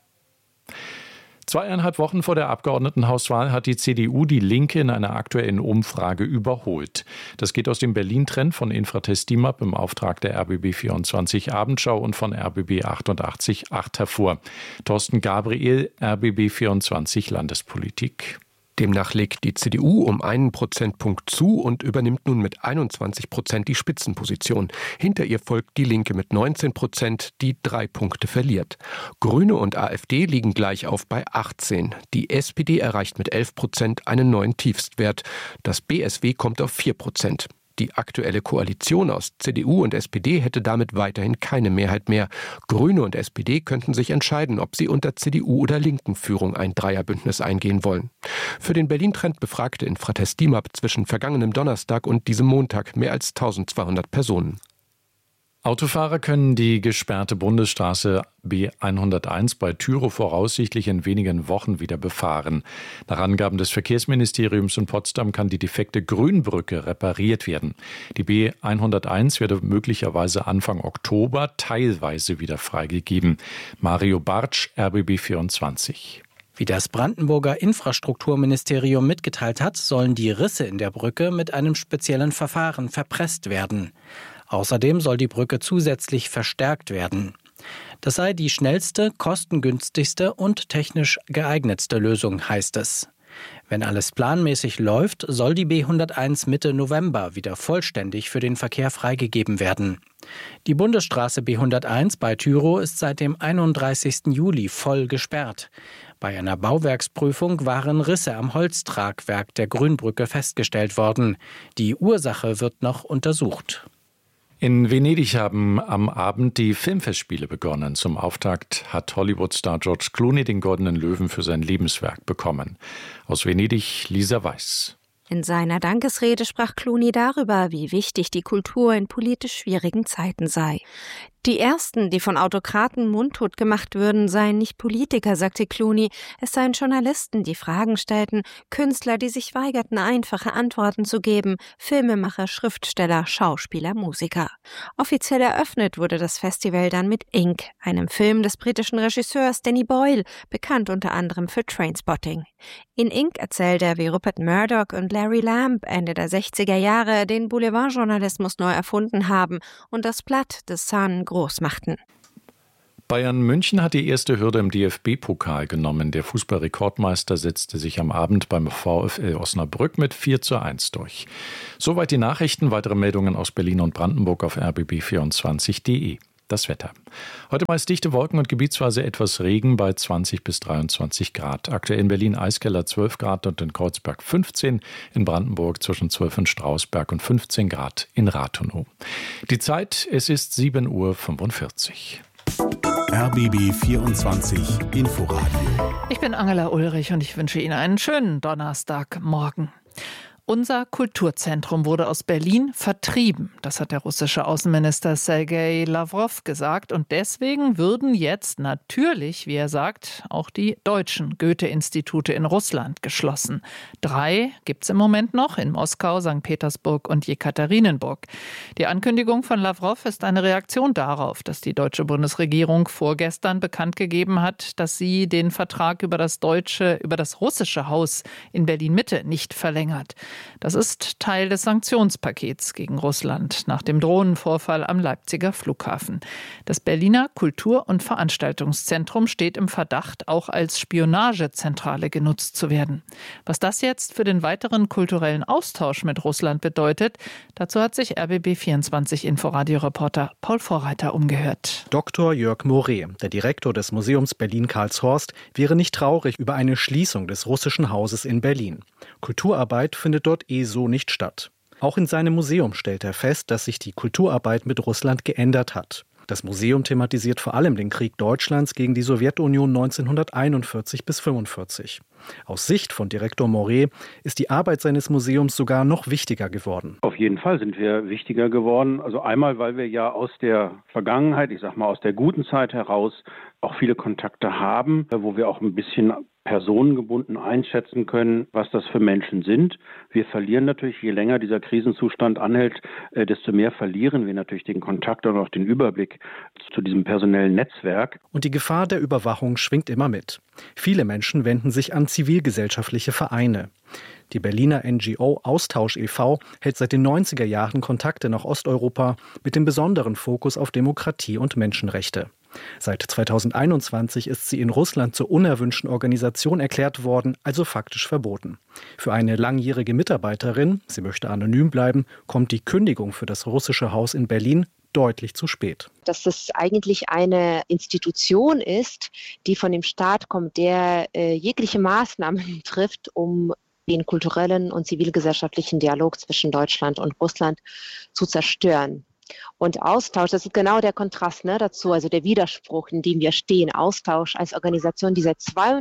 2,5 Wochen vor der Abgeordnetenhauswahl hat die CDU die Linke in einer aktuellen Umfrage überholt. Das geht aus dem Berlin-Trend von Infratest DIMAP im Auftrag der RBB 24 Abendschau und von RBB 88.8 hervor. Thorsten Gabriel, RBB 24 Landespolitik.
Demnach legt die CDU um 1 Prozentpunkt zu und übernimmt nun mit 21% die Spitzenposition. Hinter ihr folgt die Linke mit 19%, die 3 Punkte verliert. Grüne und AfD liegen gleich auf bei 18. Die SPD erreicht mit 11% einen neuen Tiefstwert. Das BSW kommt auf 4%. Die aktuelle Koalition aus CDU und SPD hätte damit weiterhin keine Mehrheit mehr. Grüne und SPD könnten sich entscheiden, ob sie unter CDU- oder Linken-Führung ein Dreierbündnis eingehen wollen. Für den Berlin-Trend befragte Infratest DIMAP zwischen vergangenem Donnerstag und diesem Montag mehr als 1200 Personen.
Autofahrer können die gesperrte Bundesstraße B101 bei Tyrow voraussichtlich in wenigen Wochen wieder befahren. Nach Angaben des Verkehrsministeriums in Potsdam kann die defekte Grünbrücke repariert werden. Die B101 werde möglicherweise Anfang Oktober teilweise wieder freigegeben. Mario Bartsch, RBB 24.
Wie das Brandenburger Infrastrukturministerium mitgeteilt hat, sollen die Risse in der Brücke mit einem speziellen Verfahren verpresst werden. Außerdem soll die Brücke zusätzlich verstärkt werden. Das sei die schnellste, kostengünstigste und technisch geeignetste Lösung, heißt es. Wenn alles planmäßig läuft, soll die B101 Mitte November wieder vollständig für den Verkehr freigegeben werden. Die Bundesstraße B101 bei Tyrow ist seit dem 31. Juli voll gesperrt. Bei einer Bauwerksprüfung waren Risse am Holztragwerk der Grünbrücke festgestellt worden. Die Ursache wird noch untersucht.
In Venedig haben am Abend die Filmfestspiele begonnen. Zum Auftakt hat Hollywood-Star George Clooney den Goldenen Löwen für sein Lebenswerk bekommen. Aus Venedig, Lisa Weiß.
In seiner Dankesrede sprach Clooney darüber, wie wichtig die Kultur in politisch schwierigen Zeiten sei. Die Ersten, die von Autokraten mundtot gemacht würden, seien nicht Politiker, sagte Clooney. Es seien Journalisten, die Fragen stellten, Künstler, die sich weigerten, einfache Antworten zu geben, Filmemacher, Schriftsteller, Schauspieler, Musiker. Offiziell eröffnet wurde das Festival dann mit Ink, einem Film des britischen Regisseurs Danny Boyle, bekannt unter anderem für Trainspotting. In Ink erzählt er, wie Rupert Murdoch und Larry Lamb Ende der 60er Jahre den Boulevardjournalismus neu erfunden haben und das Blatt The Sun groß machten.
Bayern München hat die erste Hürde im DFB-Pokal genommen. Der Fußballrekordmeister setzte sich am Abend beim VfL Osnabrück mit 4:1 durch. Soweit die Nachrichten. Weitere Meldungen aus Berlin und Brandenburg auf rbb24.de. Das Wetter. Heute meist dichte Wolken und gebietsweise etwas Regen bei 20 bis 23 Grad. Aktuell in Berlin Eiskeller 12 Grad und in Kreuzberg 15. In Brandenburg zwischen 12 in Strausberg und 15 Grad in Rathenow. Die Zeit, es ist 7:45 Uhr.
RBB 24 Inforadio.
Ich bin Angela Ulrich und ich wünsche Ihnen einen schönen Donnerstagmorgen. Unser Kulturzentrum wurde aus Berlin vertrieben. Das hat der russische Außenminister Sergei Lavrov gesagt. Und deswegen würden jetzt natürlich, wie er sagt, auch die deutschen Goethe-Institute in Russland geschlossen. 3 gibt es im Moment noch in Moskau, St. Petersburg und Jekaterinenburg. Die Ankündigung von Lavrov ist eine Reaktion darauf, dass die deutsche Bundesregierung vorgestern bekannt gegeben hat, dass sie den Vertrag über das russische Haus in Berlin-Mitte nicht verlängert. Das ist Teil des Sanktionspakets gegen Russland nach dem Drohnenvorfall am Leipziger Flughafen. Das Berliner Kultur- und Veranstaltungszentrum steht im Verdacht, auch als Spionagezentrale genutzt zu werden. Was das jetzt für den weiteren kulturellen Austausch mit Russland bedeutet, dazu hat sich RBB24 Inforadio-Reporter Paul Vorreiter umgehört.
Dr. Jörg Moret, der Direktor des Museums Berlin-Karlshorst, wäre nicht traurig über eine Schließung des russischen Hauses in Berlin. Kulturarbeit findet dort so nicht statt. Auch in seinem Museum stellt er fest, dass sich die Kulturarbeit mit Russland geändert hat. Das Museum thematisiert vor allem den Krieg Deutschlands gegen die Sowjetunion 1941 bis 1945. Aus Sicht von Direktor Moret ist die Arbeit seines Museums sogar noch wichtiger geworden.
Auf jeden Fall sind wir wichtiger geworden. Also einmal, weil wir ja aus der Vergangenheit, ich sag mal aus der guten Zeit heraus, auch viele Kontakte haben, wo wir auch ein bisschen personengebunden einschätzen können, was das für Menschen sind. Wir verlieren natürlich, je länger dieser Krisenzustand anhält, desto mehr verlieren wir natürlich den Kontakt und auch den Überblick zu diesem personellen Netzwerk.
Und die Gefahr der Überwachung schwingt immer mit. Viele Menschen wenden sich an zivilgesellschaftliche Vereine. Die Berliner NGO Austausch e.V. hält seit den 90er Jahren Kontakte nach Osteuropa mit dem besonderen Fokus auf Demokratie und Menschenrechte. Seit 2021 ist sie in Russland zur unerwünschten Organisation erklärt worden, also faktisch verboten. Für eine langjährige Mitarbeiterin, sie möchte anonym bleiben, kommt die Kündigung für das russische Haus in Berlin deutlich zu spät.
Dass das eigentlich eine Institution ist, die von dem Staat kommt, der jegliche Maßnahmen trifft, um den kulturellen und zivilgesellschaftlichen Dialog zwischen Deutschland und Russland zu zerstören. Und Austausch, das ist genau der Kontrast dazu, also der Widerspruch, in dem wir stehen. Austausch als Organisation, die seit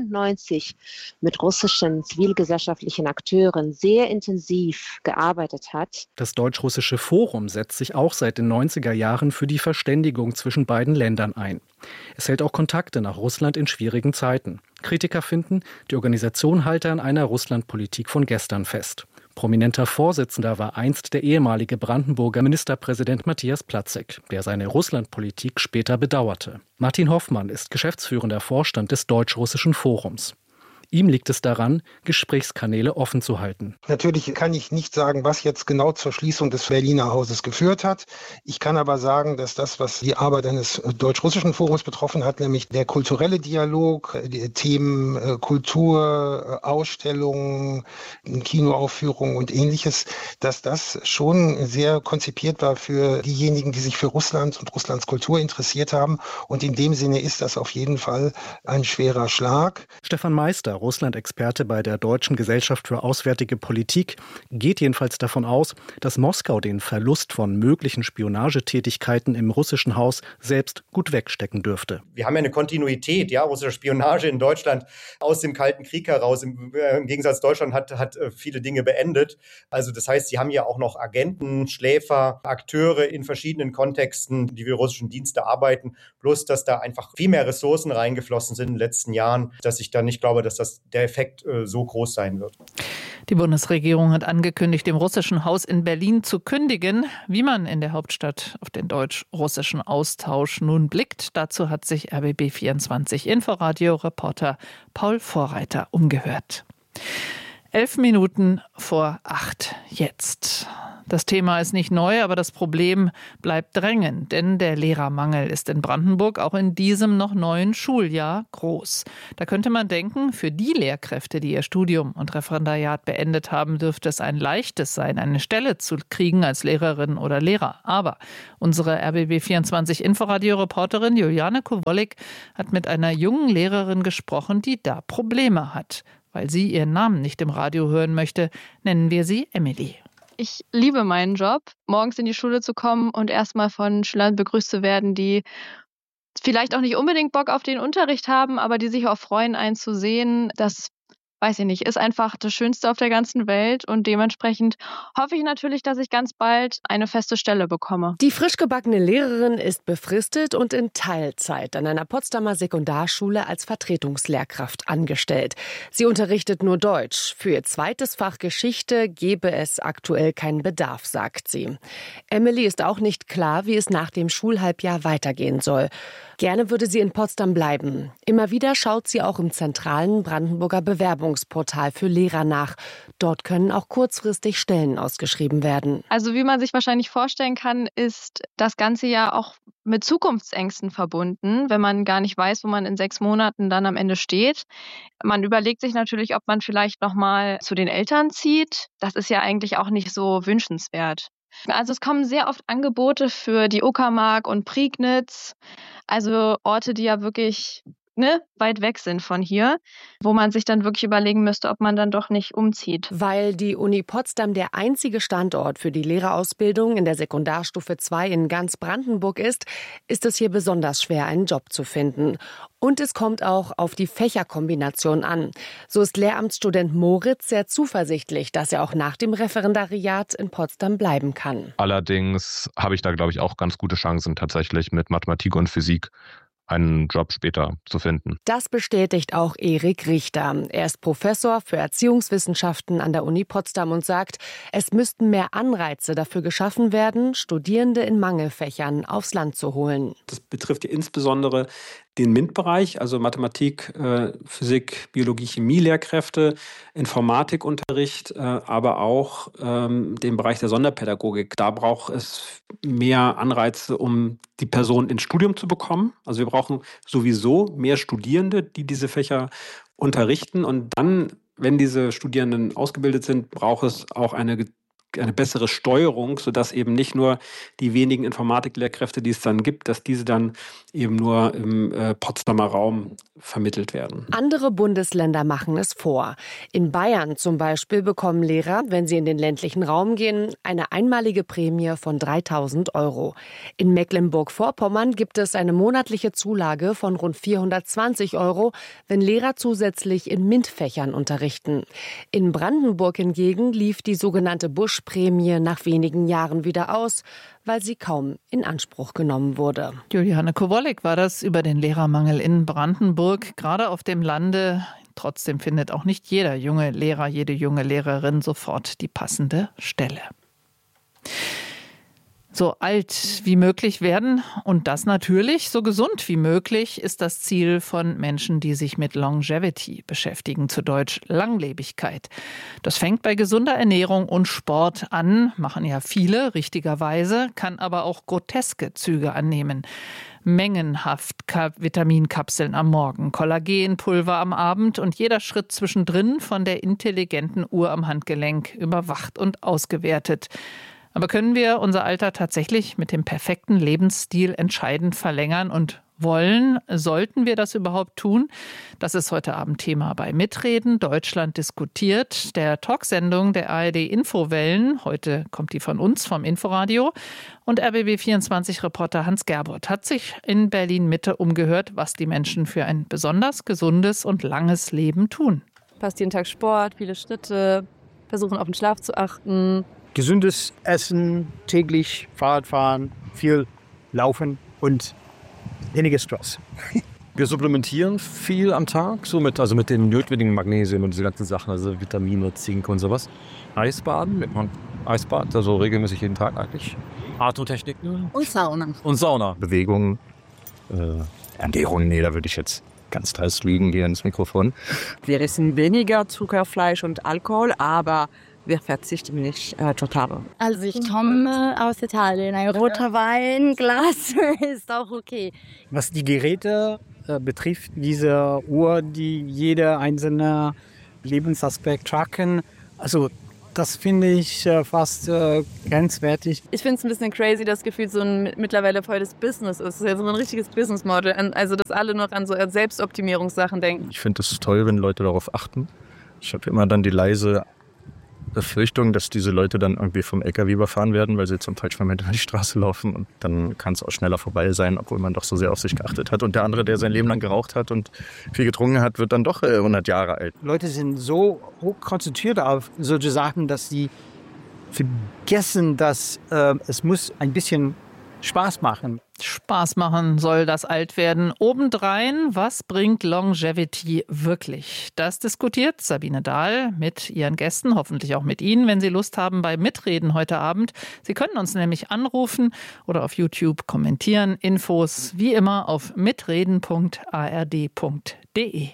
1992 mit russischen zivilgesellschaftlichen Akteuren sehr intensiv gearbeitet hat.
Das Deutsch-Russische Forum setzt sich auch seit den 90er Jahren für die Verständigung zwischen beiden Ländern ein. Es hält auch Kontakte nach Russland in schwierigen Zeiten. Kritiker finden, die Organisation halte an einer Russlandpolitik von gestern fest. Prominenter Vorsitzender war einst der ehemalige Brandenburger Ministerpräsident Matthias Platzek, der seine Russlandpolitik später bedauerte. Martin Hoffmann ist geschäftsführender Vorstand des Deutsch-Russischen Forums. Ihm liegt es daran, Gesprächskanäle offen zu halten.
Natürlich kann ich nicht sagen, was jetzt genau zur Schließung des Berliner Hauses geführt hat. Ich kann aber sagen, dass das, was die Arbeit eines deutsch-russischen Forums betroffen hat, nämlich der kulturelle Dialog, die Themen Kultur, Ausstellungen, Kinoaufführungen und Ähnliches, dass das schon sehr konzipiert war für diejenigen, die sich für Russland und Russlands Kultur interessiert haben. Und in dem Sinne ist das auf jeden Fall ein schwerer Schlag.
Stefan Meister, Russland-Experte bei der Deutschen Gesellschaft für Auswärtige Politik, geht jedenfalls davon aus, dass Moskau den Verlust von möglichen Spionagetätigkeiten im russischen Haus selbst gut wegstecken dürfte.
Wir haben ja eine Kontinuität, russischer Spionage in Deutschland aus dem Kalten Krieg heraus. Im Gegensatz Deutschland hat viele Dinge beendet. Also das heißt, sie haben ja auch noch Agenten, Schläfer, Akteure in verschiedenen Kontexten, die für russischen Dienste arbeiten. Bloß, dass da einfach viel mehr Ressourcen reingeflossen sind in den letzten Jahren, dass ich da nicht glaube, dass der Effekt so groß sein wird.
Die Bundesregierung hat angekündigt, dem russischen Haus in Berlin zu kündigen. Wie man in der Hauptstadt auf den deutsch-russischen Austausch nun blickt, dazu hat sich RBB24 Inforadio-Reporter Paul Vorreiter umgehört. 11 Minuten vor 8 jetzt. Das Thema ist nicht neu, aber das Problem bleibt drängend, denn der Lehrermangel ist in Brandenburg auch in diesem noch neuen Schuljahr groß. Da könnte man denken, für die Lehrkräfte, die ihr Studium und Referendariat beendet haben, dürfte es ein leichtes sein, eine Stelle zu kriegen als Lehrerin oder Lehrer. Aber unsere RBB24 Inforadio-Reporterin Juliane Kowolik hat mit einer jungen Lehrerin gesprochen, die da Probleme hat. Weil sie ihren Namen nicht im Radio hören möchte, nennen wir sie Emily.
Ich liebe meinen Job, morgens in die Schule zu kommen und erstmal von Schülern begrüßt zu werden, die vielleicht auch nicht unbedingt Bock auf den Unterricht haben, aber die sich auch freuen, einen zu sehen. Das, weiß ich nicht, ist einfach das Schönste auf der ganzen Welt und dementsprechend hoffe ich natürlich, dass ich ganz bald eine feste Stelle bekomme.
Die frisch gebackene Lehrerin ist befristet und in Teilzeit an einer Potsdamer Sekundarschule als Vertretungslehrkraft angestellt. Sie unterrichtet nur Deutsch. Für ihr zweites Fach Geschichte gebe es aktuell keinen Bedarf, sagt sie. Emily ist auch nicht klar, wie es nach dem Schulhalbjahr weitergehen soll. Gerne würde sie in Potsdam bleiben. Immer wieder schaut sie auch im zentralen Brandenburger Bewerbungsportal für Lehrer nach. Dort können auch kurzfristig Stellen ausgeschrieben werden.
Also wie man sich wahrscheinlich vorstellen kann, ist das Ganze ja auch mit Zukunftsängsten verbunden, wenn man gar nicht weiß, wo man in 6 Monaten dann am Ende steht. Man überlegt sich natürlich, ob man vielleicht noch mal zu den Eltern zieht. Das ist ja eigentlich auch nicht so wünschenswert. Also es kommen sehr oft Angebote für die Uckermark und Prignitz, also Orte, die ja wirklich weit weg sind von hier, wo man sich dann wirklich überlegen müsste, ob man dann doch nicht umzieht.
Weil die Uni Potsdam der einzige Standort für die Lehrerausbildung in der Sekundarstufe 2 in ganz Brandenburg ist es hier besonders schwer, einen Job zu finden. Und es kommt auch auf die Fächerkombination an. So ist Lehramtsstudent Moritz sehr zuversichtlich, dass er auch nach dem Referendariat in Potsdam bleiben kann.
Allerdings habe ich da, glaube ich, auch ganz gute Chancen, tatsächlich mit Mathematik und Physik einen Job später zu finden.
Das bestätigt auch Erik Richter. Er ist Professor für Erziehungswissenschaften an der Uni Potsdam und sagt, es müssten mehr Anreize dafür geschaffen werden, Studierende in Mangelfächern aufs Land zu holen.
Das betrifft ja insbesondere den MINT-Bereich, also Mathematik, Physik, Biologie, Chemie, Lehrkräfte, Informatikunterricht, aber auch den Bereich der Sonderpädagogik. Da braucht es mehr Anreize, um die Person ins Studium zu bekommen. Also wir brauchen sowieso mehr Studierende, die diese Fächer unterrichten. Und dann, wenn diese Studierenden ausgebildet sind, braucht es auch eine bessere Steuerung, sodass eben nicht nur die wenigen Informatiklehrkräfte, die es dann gibt, dass diese dann eben nur im Potsdamer Raum vermittelt werden.
Andere Bundesländer machen es vor. In Bayern zum Beispiel bekommen Lehrer, wenn sie in den ländlichen Raum gehen, eine einmalige Prämie von 3.000 €. In Mecklenburg-Vorpommern gibt es eine monatliche Zulage von rund 420 €, wenn Lehrer zusätzlich in MINT-Fächern unterrichten. In Brandenburg hingegen lief die sogenannte Busch-Prämie nach wenigen Jahren wieder aus, weil sie kaum in Anspruch genommen wurde.
Juliane Kowolik war das über den Lehrermangel in Brandenburg, gerade auf dem Lande. Trotzdem findet auch nicht jeder junge Lehrer, jede junge Lehrerin sofort die passende Stelle. So alt wie möglich werden und das natürlich so gesund wie möglich ist das Ziel von Menschen, die sich mit Longevity beschäftigen, zu Deutsch Langlebigkeit. Das fängt bei gesunder Ernährung und Sport an, machen ja viele richtigerweise, kann aber auch groteske Züge annehmen. Mengenhaft Vitaminkapseln am Morgen, Kollagenpulver am Abend und jeder Schritt zwischendrin von der intelligenten Uhr am Handgelenk überwacht und ausgewertet. Aber können wir unser Alter tatsächlich mit dem perfekten Lebensstil entscheidend verlängern und wollen. Sollten wir das überhaupt tun? Das ist heute Abend Thema bei Mitreden. Deutschland diskutiert, der Talksendung der ARD Infowellen. Heute kommt die von uns, vom Inforadio. Und RBB24-Reporter Hans Gerbold hat sich in Berlin-Mitte umgehört, was die Menschen für ein besonders gesundes und langes Leben tun.
Fast jeden Tag Sport, viele Schritte, versuchen auf den Schlaf zu achten.
Gesundes Essen, täglich Fahrradfahren, viel Laufen und weniger Stress.
Wir supplementieren viel am Tag, also mit dem notwendigen Magnesium und diese ganzen Sachen, also Vitamine, Zink und sowas. Eisbaden, Eisbad, also regelmäßig jeden Tag eigentlich. Atemtechniken.
Und Sauna.
Und Sauna. Bewegung, Ernährung, da würde ich jetzt ganz dreist lügen hier ins Mikrofon.
Wir essen weniger Zucker, Fleisch und Alkohol, aber wir verzichten nicht total.
Also ich komme aus Italien. Ein roter Weinglas ist auch okay.
Was die Geräte betrifft, diese Uhr, die jeder einzelne Lebensaspekt tracken, also das finde ich fast grenzwertig.
Ich finde es ein bisschen crazy, das Gefühl, so ein mittlerweile voll das Business ist. Es ist ja so ein richtiges Business-Model. Also, dass alle noch an so Selbstoptimierungssachen denken.
Ich finde es toll, wenn Leute darauf achten. Ich habe immer dann die leise Befürchtung, dass diese Leute dann irgendwie vom LKW überfahren werden, weil sie zum falschen Moment über die Straße laufen. Und dann kann es auch schneller vorbei sein, obwohl man doch so sehr auf sich geachtet hat. Und der andere, der sein Leben lang geraucht hat und viel getrunken hat, wird dann doch 100 Jahre alt.
Leute sind so hoch konzentriert auf solche Sachen, dass sie vergessen, dass es muss ein bisschen Spaß machen.
Spaß machen soll das Altwerden. Obendrein, was bringt Longevity wirklich? Das diskutiert Sabine Dahl mit ihren Gästen, hoffentlich auch mit Ihnen, wenn Sie Lust haben, bei Mitreden heute Abend. Sie können uns nämlich anrufen oder auf YouTube kommentieren. Infos wie immer auf mitreden.ard.de.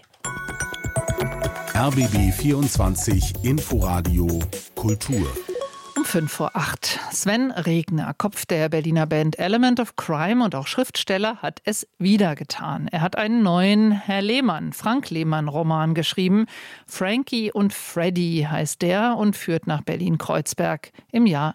RBB 24 Inforadio Kultur.
Um 7:05. Sven Regner, Kopf der Berliner Band Element of Crime und auch Schriftsteller, hat es wieder getan. Er hat einen neuen Herr Lehmann, Frank Lehmann-Roman geschrieben. Frankie und Freddy heißt der und führt nach Berlin-Kreuzberg im Jahr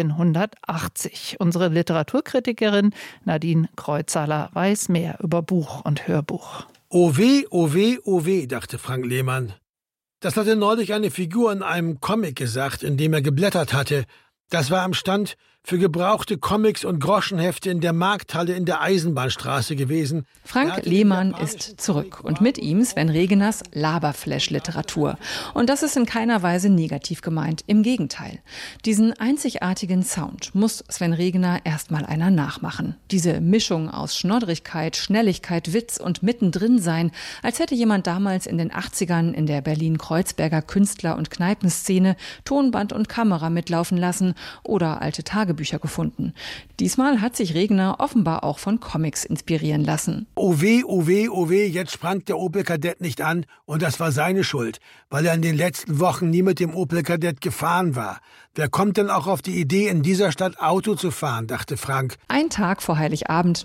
1980. Unsere Literaturkritikerin Nadine Kreuzhaler weiß mehr über Buch und Hörbuch.
Oh weh, oh weh, oh weh, dachte Frank Lehmann. Das hatte neulich eine Figur in einem Comic gesagt, in dem er geblättert hatte. Das war am Stand für gebrauchte Comics und Groschenhefte in der Markthalle in der Eisenbahnstraße gewesen.
Frank Lehmann ist zurück und mit ihm Sven Regners Laberflash-Literatur. Und das ist in keiner Weise negativ gemeint, im Gegenteil. Diesen einzigartigen Sound muss Sven Regner erstmal einer nachmachen. Diese Mischung aus Schnoddrigkeit, Schnelligkeit, Witz und mittendrin sein, als hätte jemand damals in den 80ern in der Berlin-Kreuzberger Künstler- und Kneipenszene Tonband und Kamera mitlaufen lassen oder alte Tagebücher gefunden. Diesmal hat sich Regner offenbar auch von Comics inspirieren lassen.
Oh weh, oh weh, oh weh, jetzt sprang der Opel Kadett nicht an und das war seine Schuld, weil er in den letzten Wochen nie mit dem Opel Kadett gefahren war. Wer kommt denn auch auf die Idee, in dieser Stadt Auto zu fahren, dachte Frank.
Ein Tag vor Heiligabend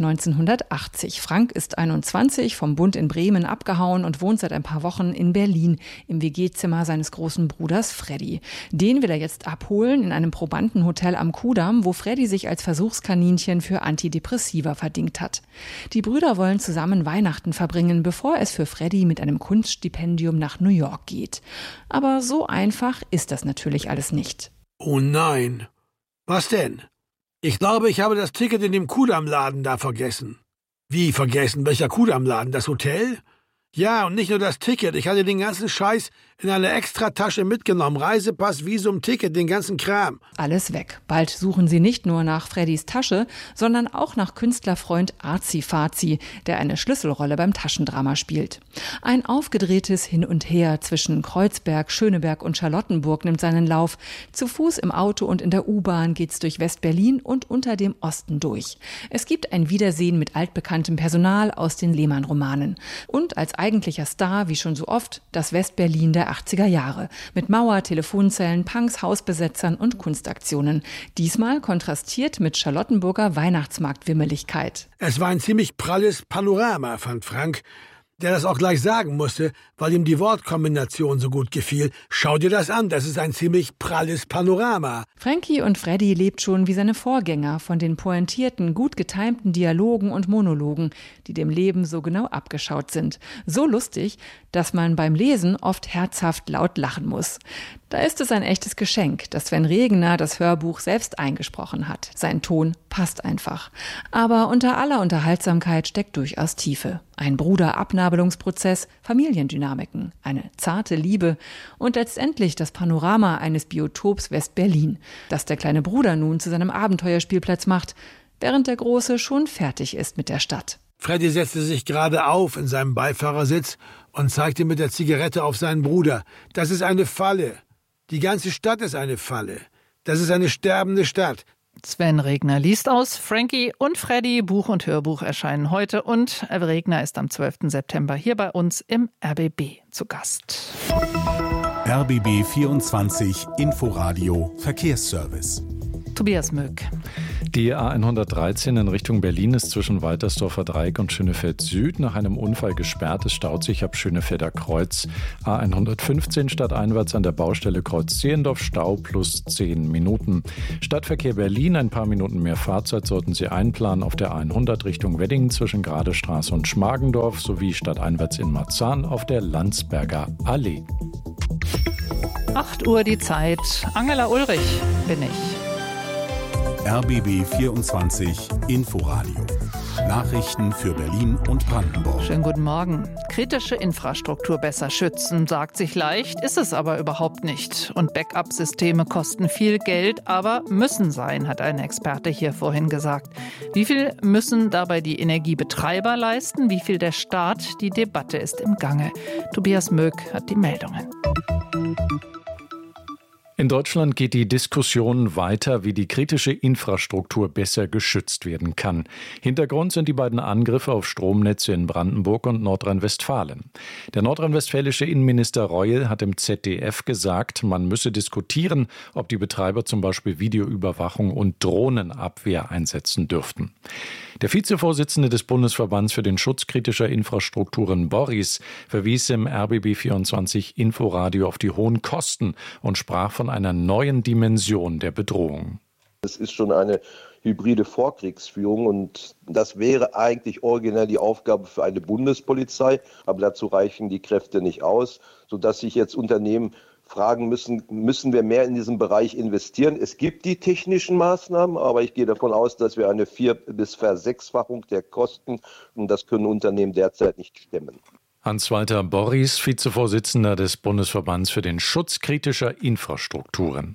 1980. Frank ist 21, vom Bund in Bremen abgehauen und wohnt seit ein paar Wochen in Berlin im WG-Zimmer seines großen Bruders Freddy. Den will er jetzt abholen in einem Probandenhotel am Kudamm, wo Freddy sich als Versuchskaninchen für Antidepressiva verdingt hat. Die Brüder wollen zusammen Weihnachten verbringen, bevor es für Freddy mit einem Kunststipendium nach New York geht. Aber so einfach ist das natürlich alles nicht.
Oh nein. Was denn? Ich glaube, ich habe das Ticket in dem Kudamm-Laden da vergessen. Wie vergessen? Welcher Kudamm-Laden? Das Hotel? Ja, und nicht nur das Ticket. Ich hatte den ganzen Scheiß in einer Extratasche mitgenommen. Reisepass, Visum, Ticket, den ganzen Kram.
Alles weg. Bald suchen sie nicht nur nach Freddys Tasche, sondern auch nach Künstlerfreund Azi-Fazi, der eine Schlüsselrolle beim Taschendrama spielt. Ein aufgedrehtes Hin und Her zwischen Kreuzberg, Schöneberg und Charlottenburg nimmt seinen Lauf. Zu Fuß im Auto und in der U-Bahn geht's durch West-Berlin und unter dem Osten durch. Es gibt ein Wiedersehen mit altbekanntem Personal aus den Lehmann-Romanen. Und als eigentlicher Star, wie schon so oft, das West-Berlin der 80er Jahre. Mit Mauer, Telefonzellen, Punks, Hausbesetzern und Kunstaktionen. Diesmal kontrastiert mit Charlottenburger Weihnachtsmarktwimmeligkeit.
Es war ein ziemlich pralles Panorama, fand Frank. der das auch gleich sagen musste, weil ihm die Wortkombination so gut gefiel. Schau dir das an, das ist ein ziemlich pralles Panorama.
Frankie und Freddy lebt schon wie seine Vorgänger von den pointierten, gut getimten Dialogen und Monologen, die dem Leben so genau abgeschaut sind. So lustig, dass man beim Lesen oft herzhaft laut lachen muss. Da ist es ein echtes Geschenk, dass Sven Regener das Hörbuch selbst eingesprochen hat. Sein Ton passt einfach. Aber unter aller Unterhaltsamkeit steckt durchaus Tiefe. Ein Bruder-Abnabelungsprozess, Familiendynamiken, eine zarte Liebe und letztendlich das Panorama eines Biotops West-Berlin, das der kleine Bruder nun zu seinem Abenteuerspielplatz macht, während der Große schon fertig ist mit der Stadt.
Freddy setzte sich gerade auf in seinem Beifahrersitz und zeigte mit der Zigarette auf seinen Bruder. Das ist eine Falle. Die ganze Stadt ist eine Falle. Das ist eine sterbende Stadt.
Sven Regner liest aus. Frankie und Freddy, Buch und Hörbuch erscheinen heute. Und Regner ist am 12. September hier bei uns im RBB zu Gast.
RBB 24 Inforadio Verkehrsservice.
Tobias Möck.
Die A113 in Richtung Berlin ist zwischen Waltersdorfer Dreieck und Schönefeld Süd nach einem Unfall gesperrt. Es staut sich ab Schönefelder Kreuz. A115 stadteinwärts an der Baustelle Kreuz Zehlendorf, Stau plus 10 Minuten. Stadtverkehr Berlin, ein paar Minuten mehr Fahrzeit sollten Sie einplanen auf der A100 Richtung Wedding zwischen Gradestraße und Schmargendorf sowie stadteinwärts in Marzahn auf der Landsberger Allee.
8 Uhr die Zeit. Angela Ulrich bin ich.
RBB 24 Inforadio. Nachrichten für Berlin und Brandenburg.
Schönen guten Morgen. Kritische Infrastruktur besser schützen, sagt sich leicht, ist es aber überhaupt nicht. Und Backup-Systeme kosten viel Geld, aber müssen sein, hat ein Experte hier vorhin gesagt. Wie viel müssen dabei die Energiebetreiber leisten, wie viel der Staat? Die Debatte ist im Gange. Tobias Möck hat die Meldungen.
In Deutschland geht die Diskussion weiter, wie die kritische Infrastruktur besser geschützt werden kann. Hintergrund sind die beiden Angriffe auf Stromnetze in Brandenburg und Nordrhein-Westfalen. Der nordrhein-westfälische Innenminister Reul hat im ZDF gesagt, man müsse diskutieren, ob die Betreiber zum Beispiel Videoüberwachung und Drohnenabwehr einsetzen dürften. Der Vizevorsitzende des Bundesverbands für den Schutz kritischer Infrastrukturen, Boris, verwies im RBB24 Inforadio auf die hohen Kosten und sprach von einer neuen Dimension der Bedrohung.
Es ist schon eine hybride Vorkriegsführung und das wäre eigentlich originell die Aufgabe für eine Bundespolizei, aber dazu reichen die Kräfte nicht aus, sodass sich jetzt Unternehmen fragen müssen wir mehr in diesem Bereich investieren? Es gibt die technischen Maßnahmen, aber ich gehe davon aus, dass wir eine 4- bis Versechsfachung der Kosten und das können Unternehmen derzeit nicht stemmen.
Hans-Walter Boris, Vizevorsitzender des Bundesverbands für den Schutz kritischer Infrastrukturen.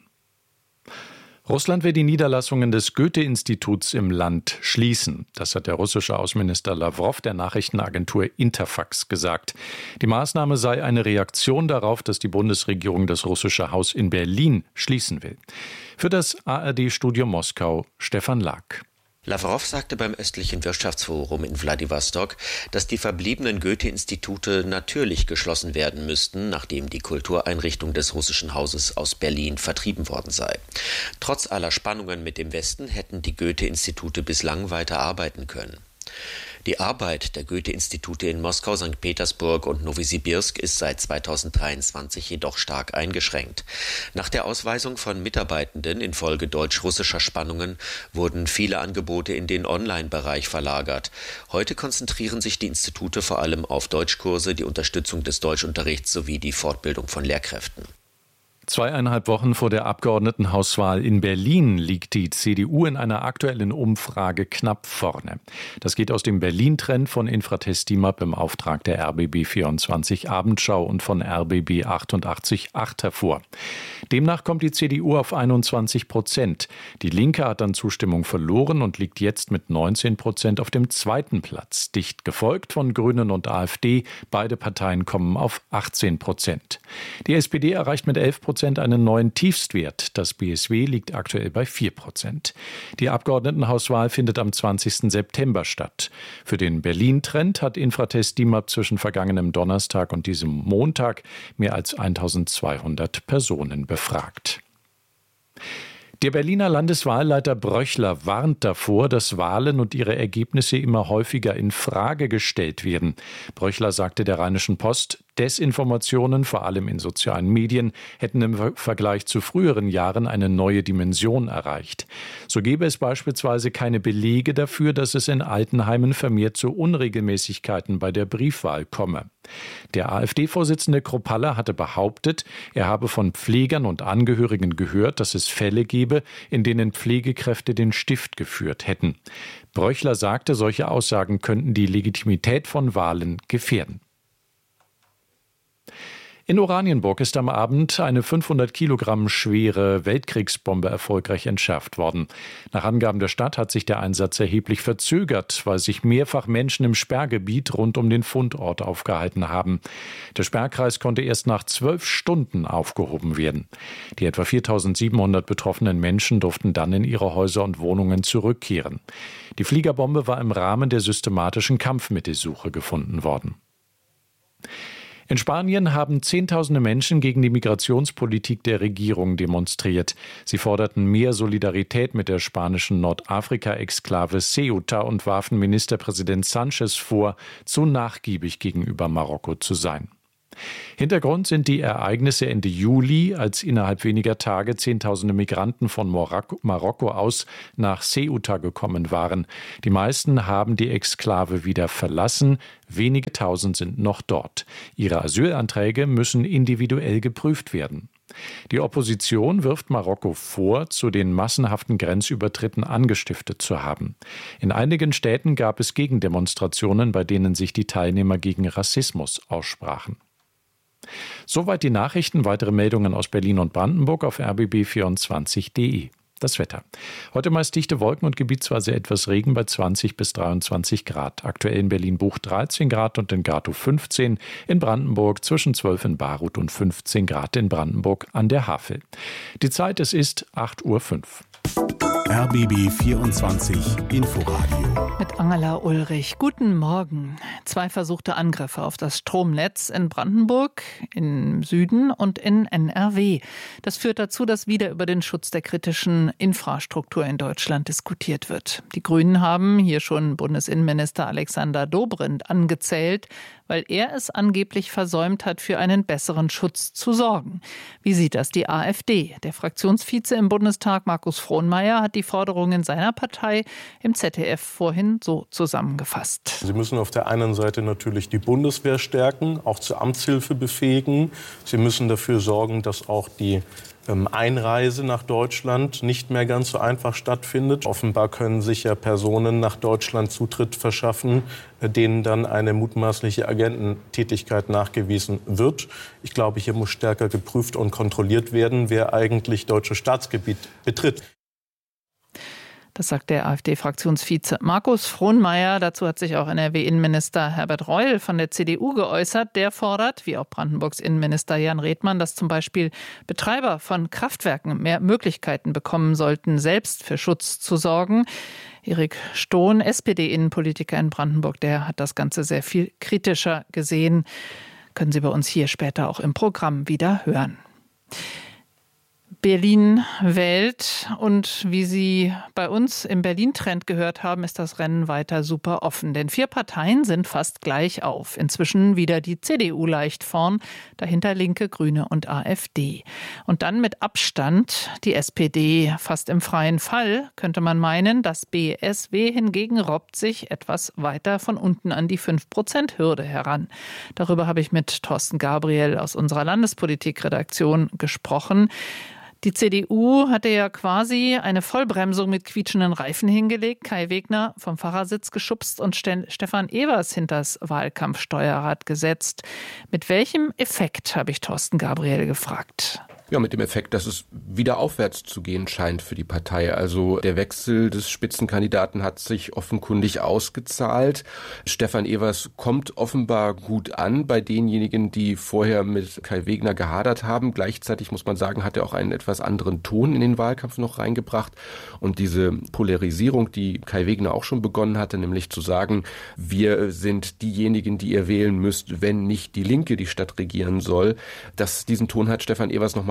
Russland will die Niederlassungen des Goethe-Instituts im Land schließen. Das hat der russische Außenminister Lavrov der Nachrichtenagentur Interfax gesagt. Die Maßnahme sei eine Reaktion darauf, dass die Bundesregierung das russische Haus in Berlin schließen will. Für das ARD-Studio Moskau Stefan Lack.
Lavrov sagte beim östlichen Wirtschaftsforum in Wladiwostok, dass die verbliebenen Goethe-Institute natürlich geschlossen werden müssten, nachdem die Kultureinrichtung des russischen Hauses aus Berlin vertrieben worden sei. Trotz aller Spannungen mit dem Westen hätten die Goethe-Institute bislang weiter arbeiten können. Die Arbeit der Goethe-Institute in Moskau, St. Petersburg und Nowosibirsk ist seit 2023 jedoch stark eingeschränkt. Nach der Ausweisung von Mitarbeitenden infolge deutsch-russischer Spannungen wurden viele Angebote in den Online-Bereich verlagert. Heute konzentrieren sich die Institute vor allem auf Deutschkurse, die Unterstützung des Deutschunterrichts sowie die Fortbildung von Lehrkräften.
2,5 Wochen vor der Abgeordnetenhauswahl in Berlin liegt die CDU in einer aktuellen Umfrage knapp vorne. Das geht aus dem Berlin-Trend von Infratest DIMAP im Auftrag der RBB24 Abendschau und von RBB 88.8 hervor. Demnach kommt die CDU auf 21%. Die Linke hat an Zustimmung verloren und liegt jetzt mit 19% auf dem zweiten Platz, dicht gefolgt von Grünen und AfD. Beide Parteien kommen auf 18%. Die SPD erreicht mit 11% einen neuen Tiefstwert. Das BSW liegt aktuell bei 4%. Die Abgeordnetenhauswahl findet am 20. September statt. Für den Berlin-Trend hat Infratest DIMAP zwischen vergangenem Donnerstag und diesem Montag mehr als 1200 Personen befragt. Der Berliner Landeswahlleiter Bröchler warnt davor, dass Wahlen und ihre Ergebnisse immer häufiger in Frage gestellt werden. Bröchler sagte der Rheinischen Post, Desinformationen, vor allem in sozialen Medien, hätten im Vergleich zu früheren Jahren eine neue Dimension erreicht. So gäbe es beispielsweise keine Belege dafür, dass es in Altenheimen vermehrt zu Unregelmäßigkeiten bei der Briefwahl komme. Der AfD-Vorsitzende Kropalla hatte behauptet, er habe von Pflegern und Angehörigen gehört, dass es Fälle gebe, in denen Pflegekräfte den Stift geführt hätten. Bröchler sagte, solche Aussagen könnten die Legitimität von Wahlen gefährden. In Oranienburg ist am Abend eine 500 Kilogramm schwere Weltkriegsbombe erfolgreich entschärft worden. Nach Angaben der Stadt hat sich der Einsatz erheblich verzögert, weil sich mehrfach Menschen im Sperrgebiet rund um den Fundort aufgehalten haben. Der Sperrkreis konnte erst nach 12 Stunden aufgehoben werden. Die etwa 4.700 betroffenen Menschen durften dann in ihre Häuser und Wohnungen zurückkehren. Die Fliegerbombe war im Rahmen der systematischen Kampfmittelsuche gefunden worden. In Spanien haben Zehntausende Menschen gegen die Migrationspolitik der Regierung demonstriert. Sie forderten mehr Solidarität mit der spanischen Nordafrika-Exklave Ceuta und warfen Ministerpräsident Sanchez vor, zu nachgiebig gegenüber Marokko zu sein. Hintergrund sind die Ereignisse Ende Juli, als innerhalb weniger Tage Zehntausende Migranten von Marokko aus nach Ceuta gekommen waren. Die meisten haben die Exklave wieder verlassen, wenige Tausend sind noch dort. Ihre Asylanträge müssen individuell geprüft werden. Die Opposition wirft Marokko vor, zu den massenhaften Grenzübertritten angestiftet zu haben. In einigen Städten gab es Gegendemonstrationen, bei denen sich die Teilnehmer gegen Rassismus aussprachen. Soweit die Nachrichten. Weitere Meldungen aus Berlin und Brandenburg auf rbb24.de. Das Wetter. Heute meist dichte Wolken und gebietsweise etwas Regen bei 20 bis 23 Grad. Aktuell in Berlin-Bucht 13 Grad und in Gatow 15. In Brandenburg zwischen 12 in Baruth und 15 Grad in Brandenburg an der Havel. Die Zeit, es ist 8:05 Uhr.
RBB 24 Inforadio.
Mit Angela Ulrich. Guten Morgen. 2 versuchte Angriffe auf das Stromnetz in Brandenburg, im Süden und in NRW. Das führt dazu, dass wieder über den Schutz der kritischen Infrastruktur in Deutschland diskutiert wird. Die Grünen haben hier schon Bundesinnenminister Alexander Dobrindt angezählt, weil er es angeblich versäumt hat, für einen besseren Schutz zu sorgen. Wie sieht das die AfD? Der Fraktionsvize im Bundestag, Markus Frohnmayer, hat die Forderungen seiner Partei im ZDF vorhin so zusammengefasst.
Sie müssen auf der einen Seite natürlich die Bundeswehr stärken, auch zur Amtshilfe befähigen. Sie müssen dafür sorgen, dass auch die Einreise nach Deutschland nicht mehr ganz so einfach stattfindet. Offenbar können sich ja Personen nach Deutschland Zutritt verschaffen, denen dann eine mutmaßliche Agententätigkeit nachgewiesen wird. Ich glaube, hier muss stärker geprüft und kontrolliert werden, wer eigentlich deutsches Staatsgebiet betritt.
Das sagt der AfD-Fraktionsvize Markus Frohnmayer. Dazu hat sich auch NRW-Innenminister Herbert Reul von der CDU geäußert. Der fordert, wie auch Brandenburgs Innenminister Jan Redmann, dass zum Beispiel Betreiber von Kraftwerken mehr Möglichkeiten bekommen sollten, selbst für Schutz zu sorgen. Erik Stohn, SPD-Innenpolitiker in Brandenburg, der hat das Ganze sehr viel kritischer gesehen. Können Sie bei uns hier später auch im Programm wieder hören. Berlin wählt und wie Sie bei uns im Berlin-Trend gehört haben, ist das Rennen weiter super offen. Denn 4 Parteien sind fast gleich auf. Inzwischen wieder die CDU leicht vorn, dahinter Linke, Grüne und AfD. Und dann mit Abstand die SPD fast im freien Fall, könnte man meinen. Das BSW hingegen robbt sich etwas weiter von unten an die 5%-Hürde heran. Darüber habe ich mit Thorsten Gabriel aus unserer Landespolitik-Redaktion gesprochen. Die CDU hatte ja quasi eine Vollbremsung mit quietschenden Reifen hingelegt, Kai Wegner vom Fahrersitz geschubst und Stefan Evers hinters Wahlkampfsteuerrad gesetzt. Mit welchem Effekt, habe ich Thorsten Gabriel gefragt.
Ja, mit dem Effekt, dass es wieder aufwärts zu gehen scheint für die Partei. Also der Wechsel des Spitzenkandidaten hat sich offenkundig ausgezahlt. Stefan Evers kommt offenbar gut an bei denjenigen, die vorher mit Kai Wegner gehadert haben. Gleichzeitig muss man sagen, hat er auch einen etwas anderen Ton in den Wahlkampf noch reingebracht. Und diese Polarisierung, die Kai Wegner auch schon begonnen hatte, nämlich zu sagen, wir sind diejenigen, die ihr wählen müsst, wenn nicht die Linke die Stadt regieren soll. Diesen Ton hat Stefan Evers noch mal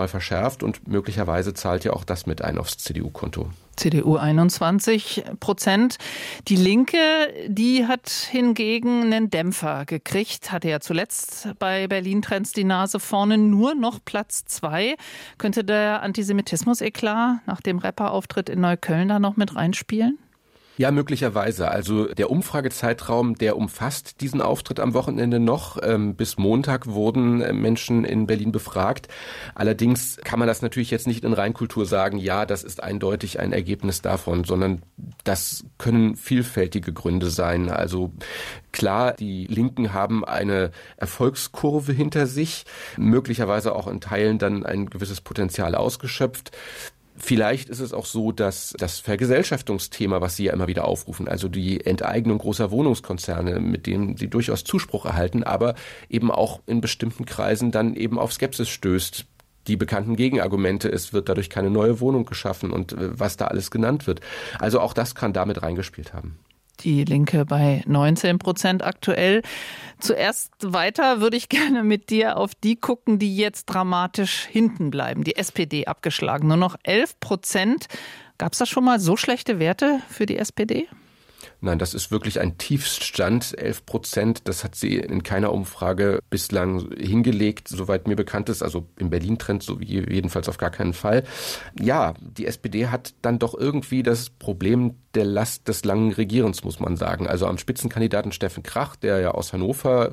nochmal verschärft und möglicherweise zahlt ja auch das mit ein aufs CDU-Konto.
CDU 21%. Die Linke, die hat hingegen einen Dämpfer gekriegt, hatte ja zuletzt bei Berlin-Trends die Nase vorne, nur noch Platz 2. Könnte der Antisemitismus-Eklat nach dem Rapperauftritt in Neukölln da noch mit reinspielen?
Ja, möglicherweise. Also der Umfragezeitraum, der umfasst diesen Auftritt am Wochenende noch. Bis Montag wurden Menschen in Berlin befragt. Allerdings kann man das natürlich jetzt nicht in Reinkultur sagen, ja, das ist eindeutig ein Ergebnis davon, sondern das können vielfältige Gründe sein. Also klar, die Linken haben eine Erfolgskurve hinter sich, möglicherweise auch in Teilen dann ein gewisses Potenzial ausgeschöpft. Vielleicht ist es auch so, dass das Vergesellschaftungsthema, was Sie ja immer wieder aufrufen, also die Enteignung großer Wohnungskonzerne, mit denen Sie durchaus Zuspruch erhalten, aber eben auch in bestimmten Kreisen dann eben auf Skepsis stößt. Die bekannten Gegenargumente, es wird dadurch keine neue Wohnung geschaffen und was da alles genannt wird. Also auch das kann damit reingespielt haben.
Die Linke bei 19% aktuell. Zuerst weiter würde ich gerne mit dir auf die gucken, die jetzt dramatisch hinten bleiben. Die SPD abgeschlagen, nur noch 11%. Gab es da schon mal so schlechte Werte für die SPD?
Nein, das ist wirklich ein Tiefststand, 11%. Das hat sie in keiner Umfrage bislang hingelegt, soweit mir bekannt ist. Also im Berlin-Trend so wie jedenfalls auf gar keinen Fall. Ja, die SPD hat dann doch irgendwie das Problem der Last des langen Regierens, muss man sagen. Also am Spitzenkandidaten Steffen Krach, der ja aus Hannover